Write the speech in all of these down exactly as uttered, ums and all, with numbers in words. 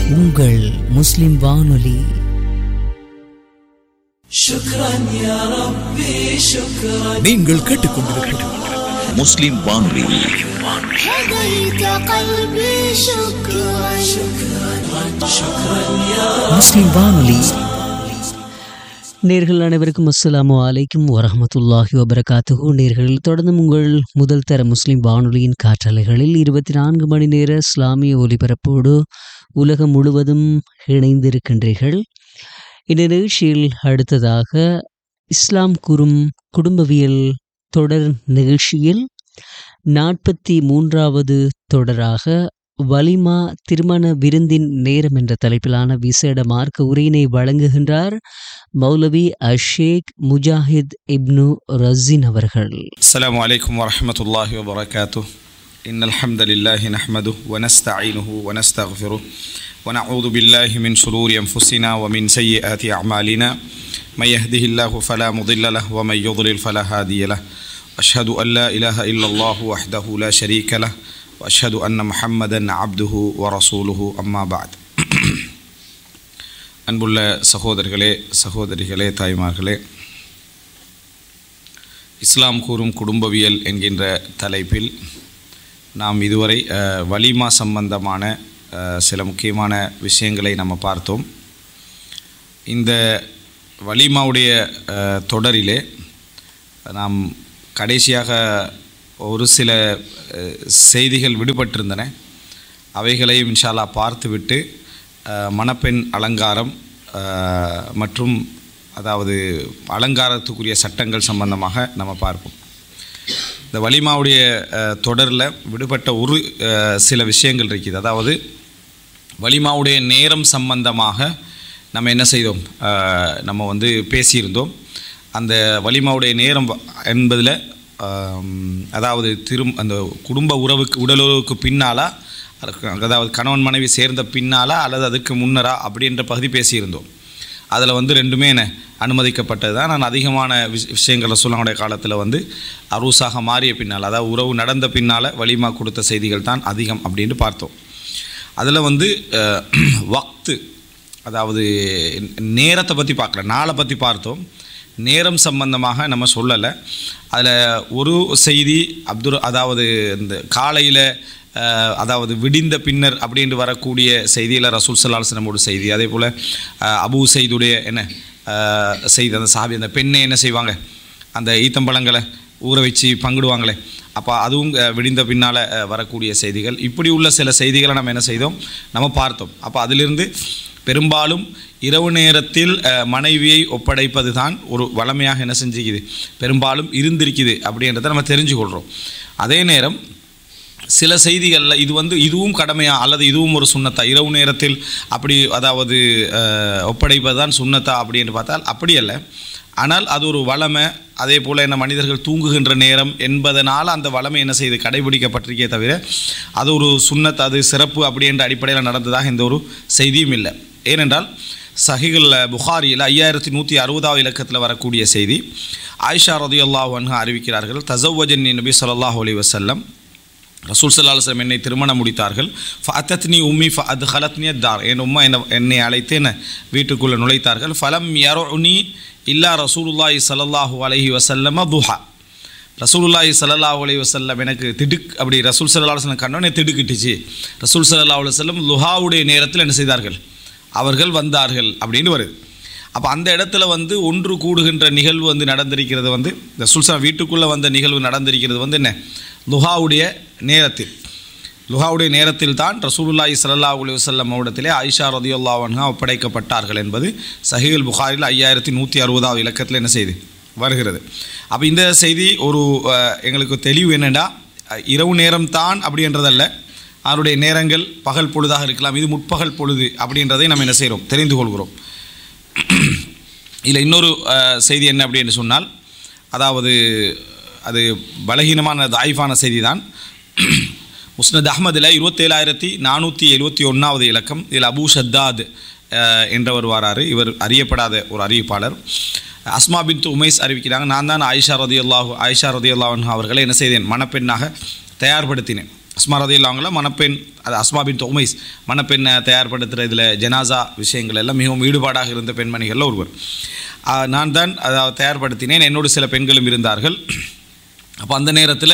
உங்கள் முஸ்லிம் வானொலி. நீங்கள் கேட்டுக்கொண்டிருப்பது முஸ்லிம் வானொலி. முஸ்லிம் வானொலி. நேர்கள் அனைவருக்கும் அஸ்ஸலாமு அலைக்கும் வரஹ்மத்துல்லாஹி வபரகாத்துஹு. நேர்கள் தொடர்ந்து உங்கள் முதல் தர முஸ்லிம் வானொலியின் காற்றலைகளில் இருபத்தி நான்கு மணி நேர இஸ்லாமிய ஒலிபரப்போடு உலகம் முழுவதும் இணைந்திருக்கின்றீர்கள். இந்த நிகழ்ச்சியில் அடுத்ததாக இஸ்லாம் கூறும் குடும்பவியல் தொடர் நிகழ்ச்சியில் நாற்பத்தி மூன்றாவது தொடராக வலிமா திருமண விருந்தின் நேரம் என்ற தலைப்பிலான விசேட மார்க்க உரையினை வழங்குகின்றார் மௌலவி அஷேக் முஜாஹித் இப்னு ரஸின் அவர்கள். அஸ்ஸலாமு அலைக்கும் வரஹ்மத்துல்லாஹி வபரகாத்துஹு. இன்னல் ஹம்தலில்லாஹி நஹ்மதுஹு வ நஸ்தஈனுஹு வ நஸ்தக்ஃபிருஹு வ நஊது பில்லாஹி மின் ஷுரூரி அன்ஃபுஸினா வ மின் ஸய்யிஆத்தி அஅமாலினா மன் யஹ்திஹில்லாஹு ஃபலா முضில்ல லஹு வ மன் யுضلل ஃபலா ஹாதிய லஹு. அஷ்ஹது அன் லா இலாஹ இல்லல்லாஹு வஹ்தஹு லா ஷரீக லஹு வ அஷ்ஹது அன்ன முஹம்மதன் அப்துஹு வ ரசூலுஹு. அம்மா பஅத். அன்புள்ள சகோதரர்களே, சகோதரிகளே, தாய்மார்களே, இஸ்லாம் கூறும் குடும்பவியல் என்கின்ற தலைப்பில் நாம் இதுவரை வலிமா சம்பந்தமான சில முக்கியமான விஷயங்களை நம்ம பார்த்தோம். இந்த வலிமாவுடைய தொடரிலே நாம் கடைசியாக ஒரு சில செய்திகள் விடுபட்டிருந்தன. அவைகளையும் இன்ஷா அல்லாஹ் பார்த்துவிட்டு மணப்பெண் அலங்காரம் மற்றும் அதாவது அலங்காரத்துக்குரிய சட்டங்கள் சம்பந்தமாக நம்ம பார்ப்போம். இந்த வலிமாவுடைய தொடரில் விடுபட்ட ஒரு சில விஷயங்கள் இருக்குது. அதாவது வலிமாவுடைய நேரம் சம்பந்தமாக நம்ம என்ன செய்தோம், நம்ம வந்து பேசியிருந்தோம். அந்த வலிமாவுடைய நேரம் என்பதில் அதாவது திரும் அந்த குடும்ப உறவுக்கு உடலுறவுக்கு பின்னாலா, அதாவது கணவன் மனைவி சேர்ந்த பின்னாலா அல்லது அதுக்கு முன்னரா அப்படின்ற பகுதி பேசியிருந்தோம். அதில் வந்து ரெண்டுமே என்ன அனுமதிக்கப்பட்டது தான். நான் அதிகமான விஷ விஷயங்களை சொல்லக்கூடிய காலத்தில் வந்து அரூசாக மாறிய பின்னால், அதாவது உறவு நடந்த பின்னால் வலிமா கொடுத்த செய்திகள் தான் அதிகம் அப்படின்ட்டு பார்த்தோம். அதில் வந்து வக்து, அதாவது நேரத்தை பற்றி பார்க்கல, நாளை பற்றி பார்த்தோம். நேரம் சம்பந்தமாக நம்ம சொல்லலை. அதில் ஒரு செய்தி அப்துல் அதாவது இந்த காலையில் அதாவது விடிந்த பின்னர் அப்படின்ட்டு வரக்கூடிய செய்தியில் ரசூல் ஸல்லல்லாஹு அலைஹி வஸல்லம் ஒரு செய்தி. அதே போல் அபூ சைதுடைய என்ன செய்தி, அந்த சாபி அந்த பெண்ணை என்ன செய்வாங்க, அந்த ஈத்தம்பழங்களை ஊற வச்சு பங்கிடுவாங்களே, அப்போ அதுவும் விடிந்த பின்னால் வரக்கூடிய செய்திகள். இப்படி உள்ள சில செய்திகளை நம்ம என்ன செய்தோம், நம்ம பார்த்தோம். அப்போ அதிலிருந்து பெரும்பாலும் இரவு நேரத்தில் மனைவியை ஒப்படைப்பது தான் ஒரு வளமையாக என்ன செஞ்சுக்குது, பெரும்பாலும் இருந்திருக்குது அப்படின்றத நம்ம தெரிஞ்சுக்கொள்கிறோம். அதே நேரம் சில செய்திகளில் இது வந்து இதுவும் கடமையா அல்லது இதுவும் ஒரு சுன்னத்தா, இரவு நேரத்தில் அப்படி அதாவது ஒப்படைப்பது தான் சுன்னத்தா அப்படின்னு பார்த்தால் அப்படி அல்ல. ஆனால் அது ஒரு வளமை. அதே போல் என்ன மனிதர்கள் தூங்குகின்ற நேரம் என்பதனால் அந்த வளமை என்ன செய்து கடைபிடிக்கப்பட்டிருக்கே தவிர அது ஒரு சுன்னத், அது சிறப்பு அப்படின்ற அடிப்படையில் நடந்ததாக எந்த ஒரு செய்தியும் இல்லை. ஏனென்றால் சஹீஹுல் புகாரியில் ஐயாயிரத்தி நூற்றி அறுபதாவது இலக்கத்தில் வரக்கூடிய செய்தி, ஆயிஷா ரலியல்லாஹு அன்ஹா அறிவிக்கிறார்கள், தஸவ்வஜனி நபி ஸல்லல்லாஹு அலைஹி வஸல்லம், ரசூல் ஸல்லல்லாஹு அலைஹி வஸல்லம் என்னை திருமணம் முடித்தார்கள். ஃபஅத்தத்னி உம்மி ஃபஅத்கலத்னி அத்தார், என் உம்மா என்ன என்னை அழைத்து என்ன வீட்டுக்குள்ளே நுழைத்தார்கள். ஃபலம் யருனி இல்லா ரசூலுல்லாஹி ஸல்லல்லாஹு அலைஹி வஸல்லம் துஹா, ரசூலுல்லாஹி ஸல்லல்லாஹு அலைஹி வஸல்லம் எனக்கு திடுக் அப்படி ரசூல் ஸல்லல்லாஹு அலைஹி வஸல்லம் கண்ணோனே திடுக்கிட்டுச்சு. ரசூல் ஸல்லல்லாஹு அலைஹி வஸல்லம் லுஹாவுடைய நேரத்தில் என்ன செய்தார்கள், அவர்கள் வந்தார்கள் அப்படின்னு வருது. அப்போ அந்த இடத்துல வந்து ஒன்று கூடுகின்ற நிகழ்வு வந்து நடந்திருக்கிறது, வந்து ரசூல் ஸல்லல்லாஹு வீட்டுக்குள்ளே வந்த நிகழ்வு நடந்திருக்கிறது வந்து என்ன லுஹாவுடைய நேரத்தில். லுஹாவுடைய நேரத்தில் தான் ரசூலுல்லாஹி ஸல்லல்லாஹு அலைஹி வஸல்லம் இடத்திலே ஆயிஷா ரலியல்லாஹு அன்ஹா ஒப்படைக்கப்பட்டார்கள் என்பது சஹீஹுல் புகாரியில் ஐயாயிரத்தி நூற்றி அறுபதாவது இலக்கத்தில் என்ன செய்து வருகிறது. அப்போ இந்த செய்தி ஒரு எங்களுக்கு தெளிவு என்னென்னா, இரவு நேரம் தான் அப்படின்றதல்ல, அவருடைய நேரங்கள் பகல் பொழுதாக இருக்கலாம், இது முற்பகல் பொழுது அப்படின்றதை நம்ம என்ன செய்கிறோம், தெரிந்து கொள்கிறோம். இதில் இன்னொரு செய்தி என்ன அப்படின்னு சொன்னால், அதாவது அது பலகீனமான தாயிஃபான செய்தி தான். முஸ்னத் அஹ்மதில் இருபத்தேழாயிரத்தி நானூற்றி எழுபத்தி ஒன்றாவது இலக்கம். இதில் அபூ ஷத்தாத் என்றவர் வாராரு. இவர் அறியப்படாத ஒரு அறிவிப்பாளர். அஸ்மா பின்த் உமைஸ் அறிவிக்கிறாங்க, நான் தான் ஆயிஷா ரதியல்லாஹு ஆயிஷா ரதியல்லாஹு அன்ஹா அவர்களை என்ன செய்தேன், மணப்பெண்ணாக தயார்படுத்தினேன். அஸ்மா ரலியல்லாஹு அன்ஹா மணப்பெண், அது அஸ்மா பின்த் உமைஸ், மணப்பெண்ணை தயார்படுத்துகிற இதில் ஜனாசா விஷயங்கள் எல்லாம் மிகவும் ஈடுபாடாக இருந்த பெண்மணிகளில் ஒருவர். நான் தான் அதை தயார்படுத்தினேன், என்னோடு சில பெண்களும் இருந்தார்கள். அப்போ அந்த நேரத்தில்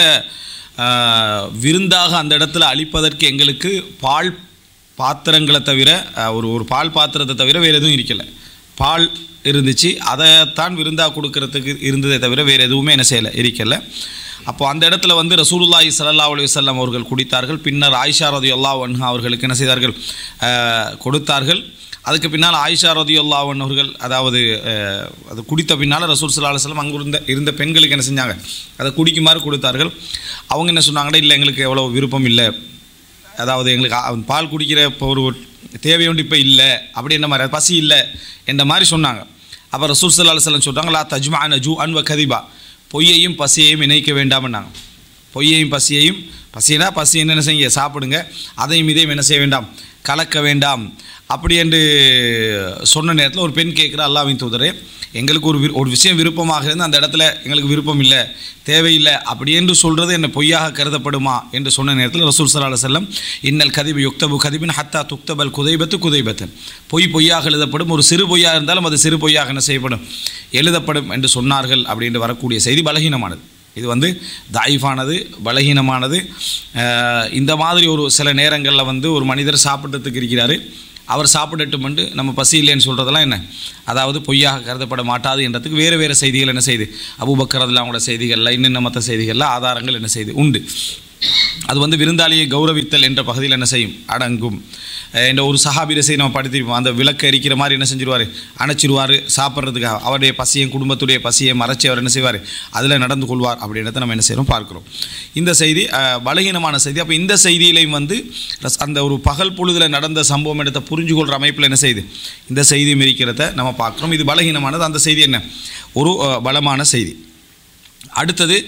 விருந்தாக அந்த இடத்துல அளிப்பதற்கு எங்களுக்கு பால் பாத்திரங்களை தவிர, ஒரு ஒரு பால் பாத்திரத்தை தவிர வேறு எதுவும் இருக்கலை. பால் இருந்துச்சு, அதைத்தான் விருந்தாக கொடுக்கறதுக்கு இருந்ததை தவிர வேறு எதுவுமே என்ன செய்யலை, இருக்கலை. அப்போது அந்த இடத்துல வந்து ரசூலுல்லாஹி ஸல்லல்லாஹு அலைஹி வஸல்லம் அவர்கள் குடித்தார்கள். பின்னர் ஆயிஷா ரலியல்லாஹு அன்ஹா அவர்களுக்கு என்ன செய்தார்கள், கொடுத்தார்கள். அதுக்கு பின்னால் ஆயிஷா ரலியல்லாஹு அன்ஹா அவர்கள், அதாவது அது குடித்த பின்னால் ரசூல் ஸல்லல்லாஹு அலைஹி வஸல்லம் அங்கே இருந்த இருந்த பெண்களுக்கு என்ன செஞ்சாங்க, அதை குடிக்குமாறு கொடுத்தார்கள். அவங்க என்ன சொன்னாங்கன்னா, இல்லை எங்களுக்கு எவ்வளோ விருப்பம் இல்லை, அதாவது எங்களுக்கு பால் குடிக்கிற இப்போ ஒரு தேவையோண்டு இப்போ இல்லை அப்படின்ற மாதிரி, பசி இல்லை என்ற மாதிரி சொன்னாங்க. அப்போ ரசூல் ஸல்லல்லாஹு அலைஹி வஸல்லம் சொல்கிறாங்க, லா தஜ்மஅன ஜூஅன் வ கதிபா, பொய்யையும் பசியையும் இணைக்க வேண்டாம்னாங்க. பொய்யையும் பசியையும், பசினா பசி என்னென்ன செய்ய சாப்பிடுங்க, அதையும் இதையும் என்ன செய்ய வேண்டாம், கலக்க வேண்டாம் அப்படி என்று சொன்ன நேரத்தில் ஒரு பெண் கேட்குற, அல்லாஹ்வின் தூதரே, எங்களுக்கு ஒரு ஒரு விஷயம் விருப்பமாக இருந்து அந்த இடத்துல எங்களுக்கு விருப்பம் இல்லை, தேவையில்லை அப்படி என்று சொல்கிறது என்ன பொய்யாக கருதப்படுமா என்று சொன்ன நேரத்தில் ரசூல் ஸல்லல்லாஹு அலைஹி வஸல்லம், இன்னல் கதிபு யுக்தபு கதிபின் ஹத்தா துக்தபல் குதைபத்து குதைபத்தன், பொய் பொய்யாக எழுதப்படும், ஒரு சிறு பொய்யாக இருந்தாலும் அது சிறு பொய்யாக என்ன செய்யப்படும், எழுதப்படும் என்று சொன்னார்கள். அப்படின்று வரக்கூடிய செய்தி பலகீனமானது. இது வந்து தாயிஃபானது, பலகீனமானது. இந்த மாதிரி ஒரு சில நேரங்களில் வந்து ஒரு மனிதர் சாப்பிட்றதுக்கு இருக்கிறாரு, அவர் சாப்பிடட்டும் என்று நம்ம பசி இல்லைன்னு சொல்கிறதெல்லாம் என்ன, அதாவது பொய்யாக கருதப்பட மாட்டாது என்றதுக்கு வேறு வேறு செய்திகள் என்ன செய்து, அபூபக்கர் ரலியல்லாஹு செய்திகளில் இன்னும் மற்ற செய்திகளில் ஆதாரங்கள் என்ன செய்து உண்டு. அது வந்து விருந்தாளியை கௌரவித்தல் என்ற பகுதியில் என்ன செய்யும், அடங்கும். என்ற ஒரு சஹாபிரை செய்ய நம்ம படித்திருப்போம், அந்த விளக்கு எரிக்கிற மாதிரி என்ன செஞ்சிருவார், அணைச்சிருவார் சாப்பிட்றதுக்காக. அவருடைய பசியை, குடும்பத்துடைய பசியை மறைச்சி அவர் என்ன செய்வார், அதில் நடந்து கொள்வார் அப்படின்றத நம்ம என்ன செய்கிறோம் பார்க்குறோம். இந்த செய்தி பலகீனமான செய்தி. அப்போ இந்த செய்தியிலையும் வந்து அந்த ஒரு பகல் பொழுதில் நடந்த சம்பவம் இடத்தை புரிஞ்சு கொள்கிற அமைப்பில் என்ன செய்யுது, இந்த செய்தியும் இருக்கிறத நம்ம பார்க்குறோம். இது பலகீனமானது, அந்த செய்தி என்ன, ஒரு பலமான செய்தி. அடுத்தது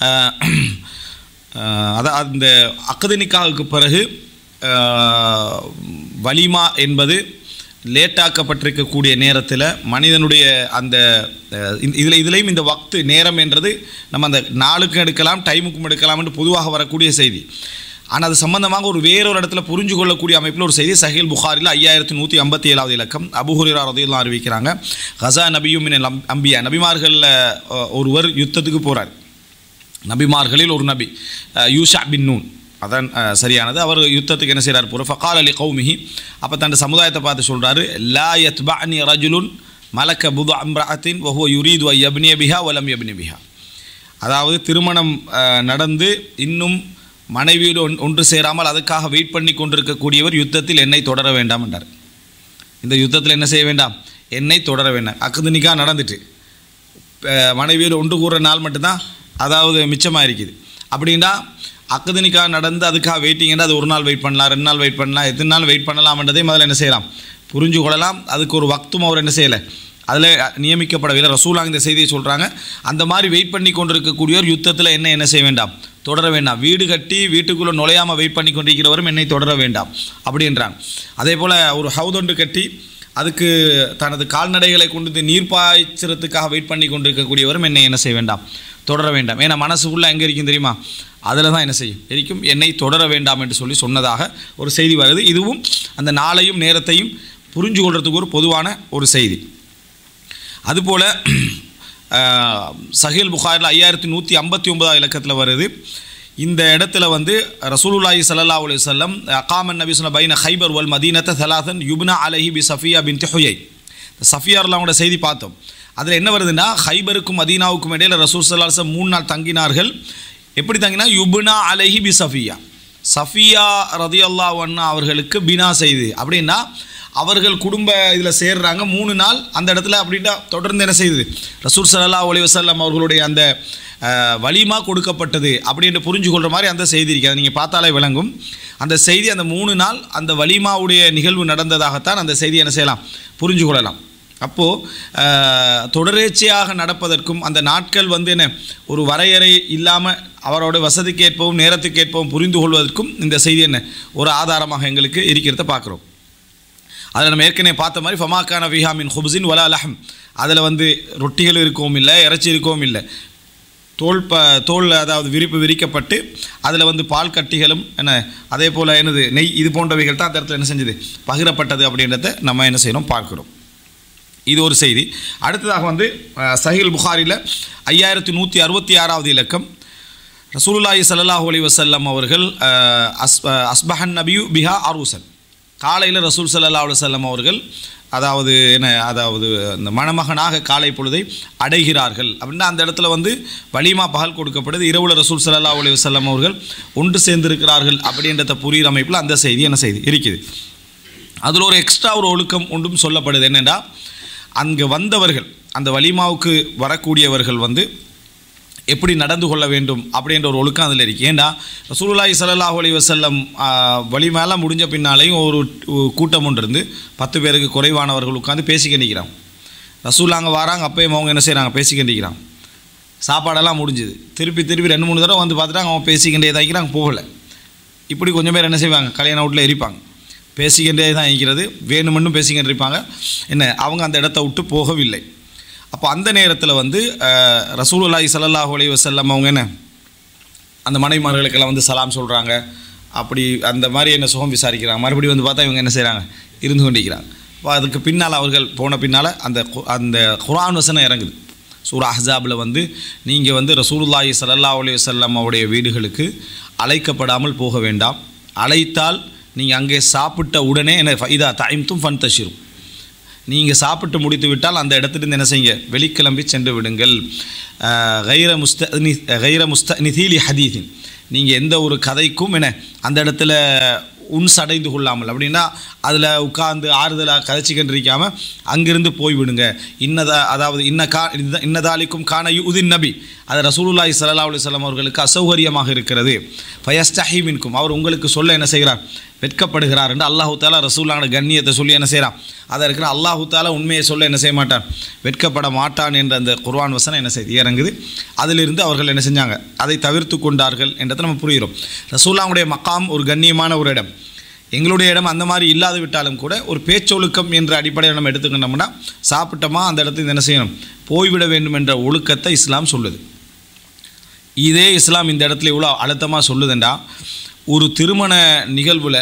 அதான் அந்த அக்து நிக்காஹுக்கு பிறகு வலிமா என்பது லேட்டாக்கப்பட்டிருக்கக்கூடிய நேரத்தில் மனிதனுடைய அந்த இதில் இதுலேயும் இந்த வக்து நேரம் என்றது நம்ம அந்த நாளுக்கும் எடுக்கலாம், டைமுக்கும் எடுக்கலாம் என்று பொதுவாக வரக்கூடிய செய்தி. ஆனால் அது சம்பந்தமாக ஒரு வேறொரு இடத்துல புரிஞ்சு கொள்ளக்கூடிய அமைப்பில் ஒரு செய்தி சஹீல் புகாரில் ஐயாயிரத்தி நூற்றி ஐம்பத்தி ஏழாவது இலக்கம் அபூ ஹுரைரா ரலியல்லாஹு அன்ஹு அறிவிக்கிறாங்க, கஸா நபியும் மினல் அம்பியா, நபிமார்களில் ஒருவர் யுத்தத்துக்கு போகிறார். நபிமார்களில் ஒரு நபி யூஷா பின் நூன், அதான் சரியானது. அவர் யுத்தத்துக்கு என்ன செய்கிறார், போகிற ஃபகால் அலி கௌமிஹி, அப்போ தன் சமுதாயத்தை பார்த்து சொல்கிறாரு, லா யத்பஅனி ரஜுலுன் மலக்க புது அம்ரஅத்தின் வஹுவ யுரீது ஐ யப்னிய பிஹா வலம் யப்னி பிஹா, அதாவது திருமணம் நடந்து இன்னும் மனைவியோடு ஒன்று சேராமல் அதுக்காக வெயிட் பண்ணி கொண்டிருக்கக்கூடியவர் யுத்தத்தில் என்னை தொடர வேண்டாம் என்றார். இந்த யுத்தத்தில் என்ன செய்ய வேண்டாம், என்னை தொடர வேண்டாம். அக்து நிக்காஹ் நடந்துட்டு மனைவியோடு ஒன்று கூறுற நாள் மட்டும்தான் அதாவது மிச்சமாக இருக்குது. அப்படின்னா அக்து நிக்காஹ் நடந்து அதுக்காக வெயிட்டிங்கன்னா அது ஒரு நாள் வெயிட் பண்ணலாம், ரெண்டு நாள் வெயிட் பண்ணலாம், எத்தனை நாள் வெயிட் பண்ணலாம்ன்றதே முதல்ல என்ன செய்யலாம், புரிஞ்சு கொள்ளலாம். அதுக்கு ஒரு வக்தும் அவர் என்ன செய்யலை, அதில் நியமிக்கப்படவில்லை. ரசூலாக இந்த செய்தியை சொல்கிறாங்க, அந்த மாதிரி வெயிட் பண்ணி கொண்டிருக்கக்கூடியவர் யுத்தத்தில் என்ன என்ன செய்ய வேண்டாம், தொடர வேண்டாம். வீடு கட்டி வீட்டுக்குள்ளே நுழையாமல் வெயிட் பண்ணி கொண்டிருக்கிறவரும் என்னை தொடர வேண்டாம் அப்படின்றாங்க. அதே போல் ஒரு ஹவுதொண்டு கட்டி அதுக்கு தனது கால்நடைகளை கொண்டு நீர் பாய்ச்சறதுக்காக வெயிட் பண்ணி கொண்டிருக்கக்கூடியவரும் என்னை என்ன செய்ய வேண்டாம், தொடர வேண்டாம். ஏன்னா மனசுக்குள்ளே எங்கே இருக்கும் தெரியுமா, அதில் தான் என்ன செய்யும் இருக்கும், என்னை தொடர வேண்டாம் என்று சொல்லி சொன்னதாக ஒரு செய்தி வருது. இதுவும் அந்த நாளையும் நேரத்தையும் புரிஞ்சு கொள்றதுக்கு ஒரு பொதுவான ஒரு செய்தி. அதுபோல் சஹீல் புகாரில் ஐயாயிரத்தி நூற்றி ஐம்பத்தி ஒன்பதாம் இலக்கத்தில் வருது. இந்த இடத்துல வந்து ரசூலுல்லாஹி ஸல்லல்லாஹு அலைஹி வஸல்லம் அகாமன் நபி ஸல்லல்லாஹு பைன ஹைபர் வல் மதீனத ஸலாசன் யுப்னா அலைஹி பி சஃபியா பின்த் ஹுயை. சஃபியா அவங்களோட செய்தி பார்த்தோம். அதில் என்ன வருதுன்னா, ஹைபருக்கும் மதீனாவுக்கும் இடையில் ரசூல் ஸல்லல்லாஹு அலைஹி வஸல்லம் மூணு நாள் தங்கினார்கள். எப்படி தங்கினா, யுப்னா அலைஹி பி சஃபியா, சஃபியா ரலியல்லாஹு அன்ஹா அவர்களுக்கு பினா செய்து. அப்படின்னா அவர்கள் குடும்ப இதில் சேர்றாங்க மூணு நாள் அந்த இடத்துல. அப்படின்னா தொடர்ந்து என்ன செய்யுது, ரசூல் ஸல்லல்லாஹு அலைஹி வஸல்லம் அவர்களுடைய அந்த வலிமா கொடுக்கப்பட்டது அப்படின்னு புரிஞ்சு கொள்கிற மாதிரி அந்த செய்தி இருக்குது. அதை நீங்கள் பார்த்தாலே விளங்கும். அந்த செய்தி அந்த மூணு நாள் அந்த வலிமாவுடைய நிகழ்வு நடந்ததாகத்தான் அந்த செய்தி என்ன செய்யலாம், புரிஞ்சு கொள்ளலாம். அப்போது தொடரேச்சையாக நடப்பதற்கும் அந்த நாட்கள் வந்து என்ன ஒரு வரையறை இல்லாமல் அவரோட வசதிக்கு ஏற்பவும் நேரத்துக்கு ஏற்பவும் புரிந்து கொள்வதற்கும் இந்த செய்தி என்ன ஒரு ஆதாரமாக எங்களுக்கு இருக்கிறத பார்க்குறோம். அதில் நம்ம ஏற்கனவே பார்த்த மாதிரி ஃபமாக்கான ஃபிஹா மின் ஹுப்ஸின் வலா லஹம், அதில் வந்து ரொட்டிகள் இருக்கவும் இல்லை, இறைச்சி இருக்கவும் இல்லை. தோல் ப தோல் அதாவது விரிப்பு விரிக்கப்பட்டு அதில் வந்து பால் கட்டிகளும் என்ன அதே போல் என்னது நெய் இது போன்றவைகள் தான் அந்த இடத்துல என்ன செஞ்சது பகிரப்பட்டது அப்படின்றத நம்ம என்ன செய்யணும் பார்க்குறோம். இது ஒரு செய்தி. அடுத்ததாக வந்து சஹீல் புகாரியில் ஐயாயிரத்தி நூற்றி அறுபத்தி ஆறாவது இலக்கம் ரசூலுல்லாஹி ஸல்லல்லாஹு அலைஹி வஸல்லம் அவர்கள் அஸ் அஸ்பஹன் நபியு பிஹா அரூசன், காலையில் ரசூல் ஸல்லல்லாஹு அலைஹி வஸல்லம் அவர்கள் அதாவது என்ன அதாவது இந்த மணமகனாக காலை பொழுதை அடைகிறார்கள் அப்படின்னா அந்த இடத்துல வந்து வலிமா பகல் கொடுக்கப்படுது, இரவுல ரசூல் ஸல்லல்லாஹு அலைஹி வஸல்லம் அவர்கள் ஒன்று சேர்ந்திருக்கிறார்கள் அப்படின்றத புரிகிற அமைப்பில் அந்த செய்தி என்ன செய்தி இருக்குது. அதில் ஒரு எக்ஸ்ட்ரா ஒரு ஒழுக்கம் ஒன்றும் சொல்லப்படுது. என்னென்னா அங்கே வந்தவர்கள் அந்த வலிமாவுக்கு வரக்கூடியவர்கள் வந்து எப்படி நடந்து கொள்ள வேண்டும் அப்படின்ற ஒரு ஒழுக்கம் அதில் இருக்குது. ஏன்னா ரசூலுல்லாஹி ஸல்லல்லாஹு அலைஹி வஸல்லம் வலிமாலாம் முடிஞ்ச பின்னாலேயும் ஒரு கூட்டம் ஒன்று இருந்து பத்து பேருக்கு குறைவானவர்கள் உட்காந்து பேசிக்க நிற்கிறாங்க. ரசூல் அங்கே வராங்க, அப்பயும் அவங்க என்ன செய்கிறாங்க பேசிக்க நிற்கிறாங்க. சாப்பாடெல்லாம் முடிஞ்சுது, திருப்பி திருப்பி ரெண்டு மூணு தடவை வந்து பார்த்துட்டாங்க, அவங்க பேசிக்கிட்டே தான் இருக்கிறாங்க, போகலை. இப்படி கொஞ்சம் பேர் என்ன செய்வாங்க கல்யாண வீட்டில் எரிப்பாங்க, பேசிக்கிட்டே தான் இருக்கிறது, வேணுமென்னும் பேசிக்கிட்டு இருப்பாங்க. என்ன அவங்க அந்த இடத்த விட்டு போகவில்லை. அப்போ அந்த நேரத்தில் வந்து ரசூலுல்லாஹி ஸல்லல்லாஹு அலைஹி வஸல்லம் அவங்க என்ன அந்த மனைவிமார்களுக்கெல்லாம் வந்து சலாம் சொல்கிறாங்க, அப்படி அந்த மாதிரி என்ன சுகம் விசாரிக்கிறாங்க. மறுபடியும் வந்து பார்த்தா இவங்க என்ன செய்கிறாங்க இருந்து கொண்டிருக்கிறாங்க. அப்போ அதுக்கு பின்னால் அவர்கள் போன பின்னால் அந்த அந்த குர்ஆன் வசனம் இறங்குது சூரா அஹ்ஸாபில் வந்து நீங்கள் வந்து ரசூலுல்லாஹி ஸல்லல்லாஹு அலைஹி வஸல்லம் அவருடைய வீடுகளுக்கு அழைக்கப்படாமல் போக வேண்டாம், அழைத்தால் நீங்கள் அங்கே சாப்பிட்ட உடனே என்ன இதா தைம்தும் ஃபன் தஷிரும், நீங்கள் சாப்பிட்டு முடித்து விட்டால் அந்த இடத்துலேருந்து என்ன செய்யுங்க வெளிக்கிளம்பி சென்று விடுங்கள். கைர முஸ்த கைர முஸ்த நிதீலி ஹதீதின், நீங்கள் எந்த ஒரு கதைக்கும் என்ன அந்த இடத்துல உன்ஸ் அடைந்து கொள்ளாமல் அப்படின்னா அதில் உட்கார்ந்து ஆறுதலாக கதைச்சிக்கிட்டு இருக்காமல் அங்கிருந்து போய்விடுங்க. இன்னதா அதாவது இன்ன கா இன்னதாலிக்கும் கான யுதின் நபி, அது ரசூலுல்லாஹி ஸல்லல்லாஹு அலைஹி வஸல்லம் அவர்களுக்கு அசௌகரியமாக இருக்கிறது. ஃபயஸ்தஹி மின்கும், அவர் உங்களுக்கு சொல்ல என்ன செய்கிறார் வெட்கப்படுகிறார் என்று அல்லாஹு தாலா ரசூலுல்லாஹ்வோட கண்ணியத்தை சொல்லி என்ன செய்கிறான் அதை இருக்கிற அல்லாஹு தாலா உண்மையை சொல்ல என்ன செய்ய மாட்டான் வெட்கப்பட மாட்டான் என்ற அந்த குர்ஆன் வசனம் என்ன செய்து இறங்குது. அதிலிருந்து அவர்கள் என்ன செஞ்சாங்க அதை தவிர்த்து கொண்டார்கள் என்றதை நம்ம புரிகிறோம். ரசூலுல்லாஹ்வுடைய மக்காம் ஒரு கண்ணியமான ஒரு இடம், எங்களுடைய இடம் அந்த மாதிரி இல்லாது விட்டாலும் கூட ஒரு பேச்சொழுக்கம் என்ற அடிப்படையில் நம்ம எடுத்துக்கிட்டோம்னா சாப்பிட்டோமா அந்த இடத்துல என்ன செய்யணும் போய்விட வேண்டும் என்ற ஒழுக்கத்தை இஸ்லாம் சொல்லுது. இதே இஸ்லாம் இந்த இடத்துல இவ்வளோ அழுத்தமாக சொல்லுதுண்டா ஒரு திருமண நிகழ்வில்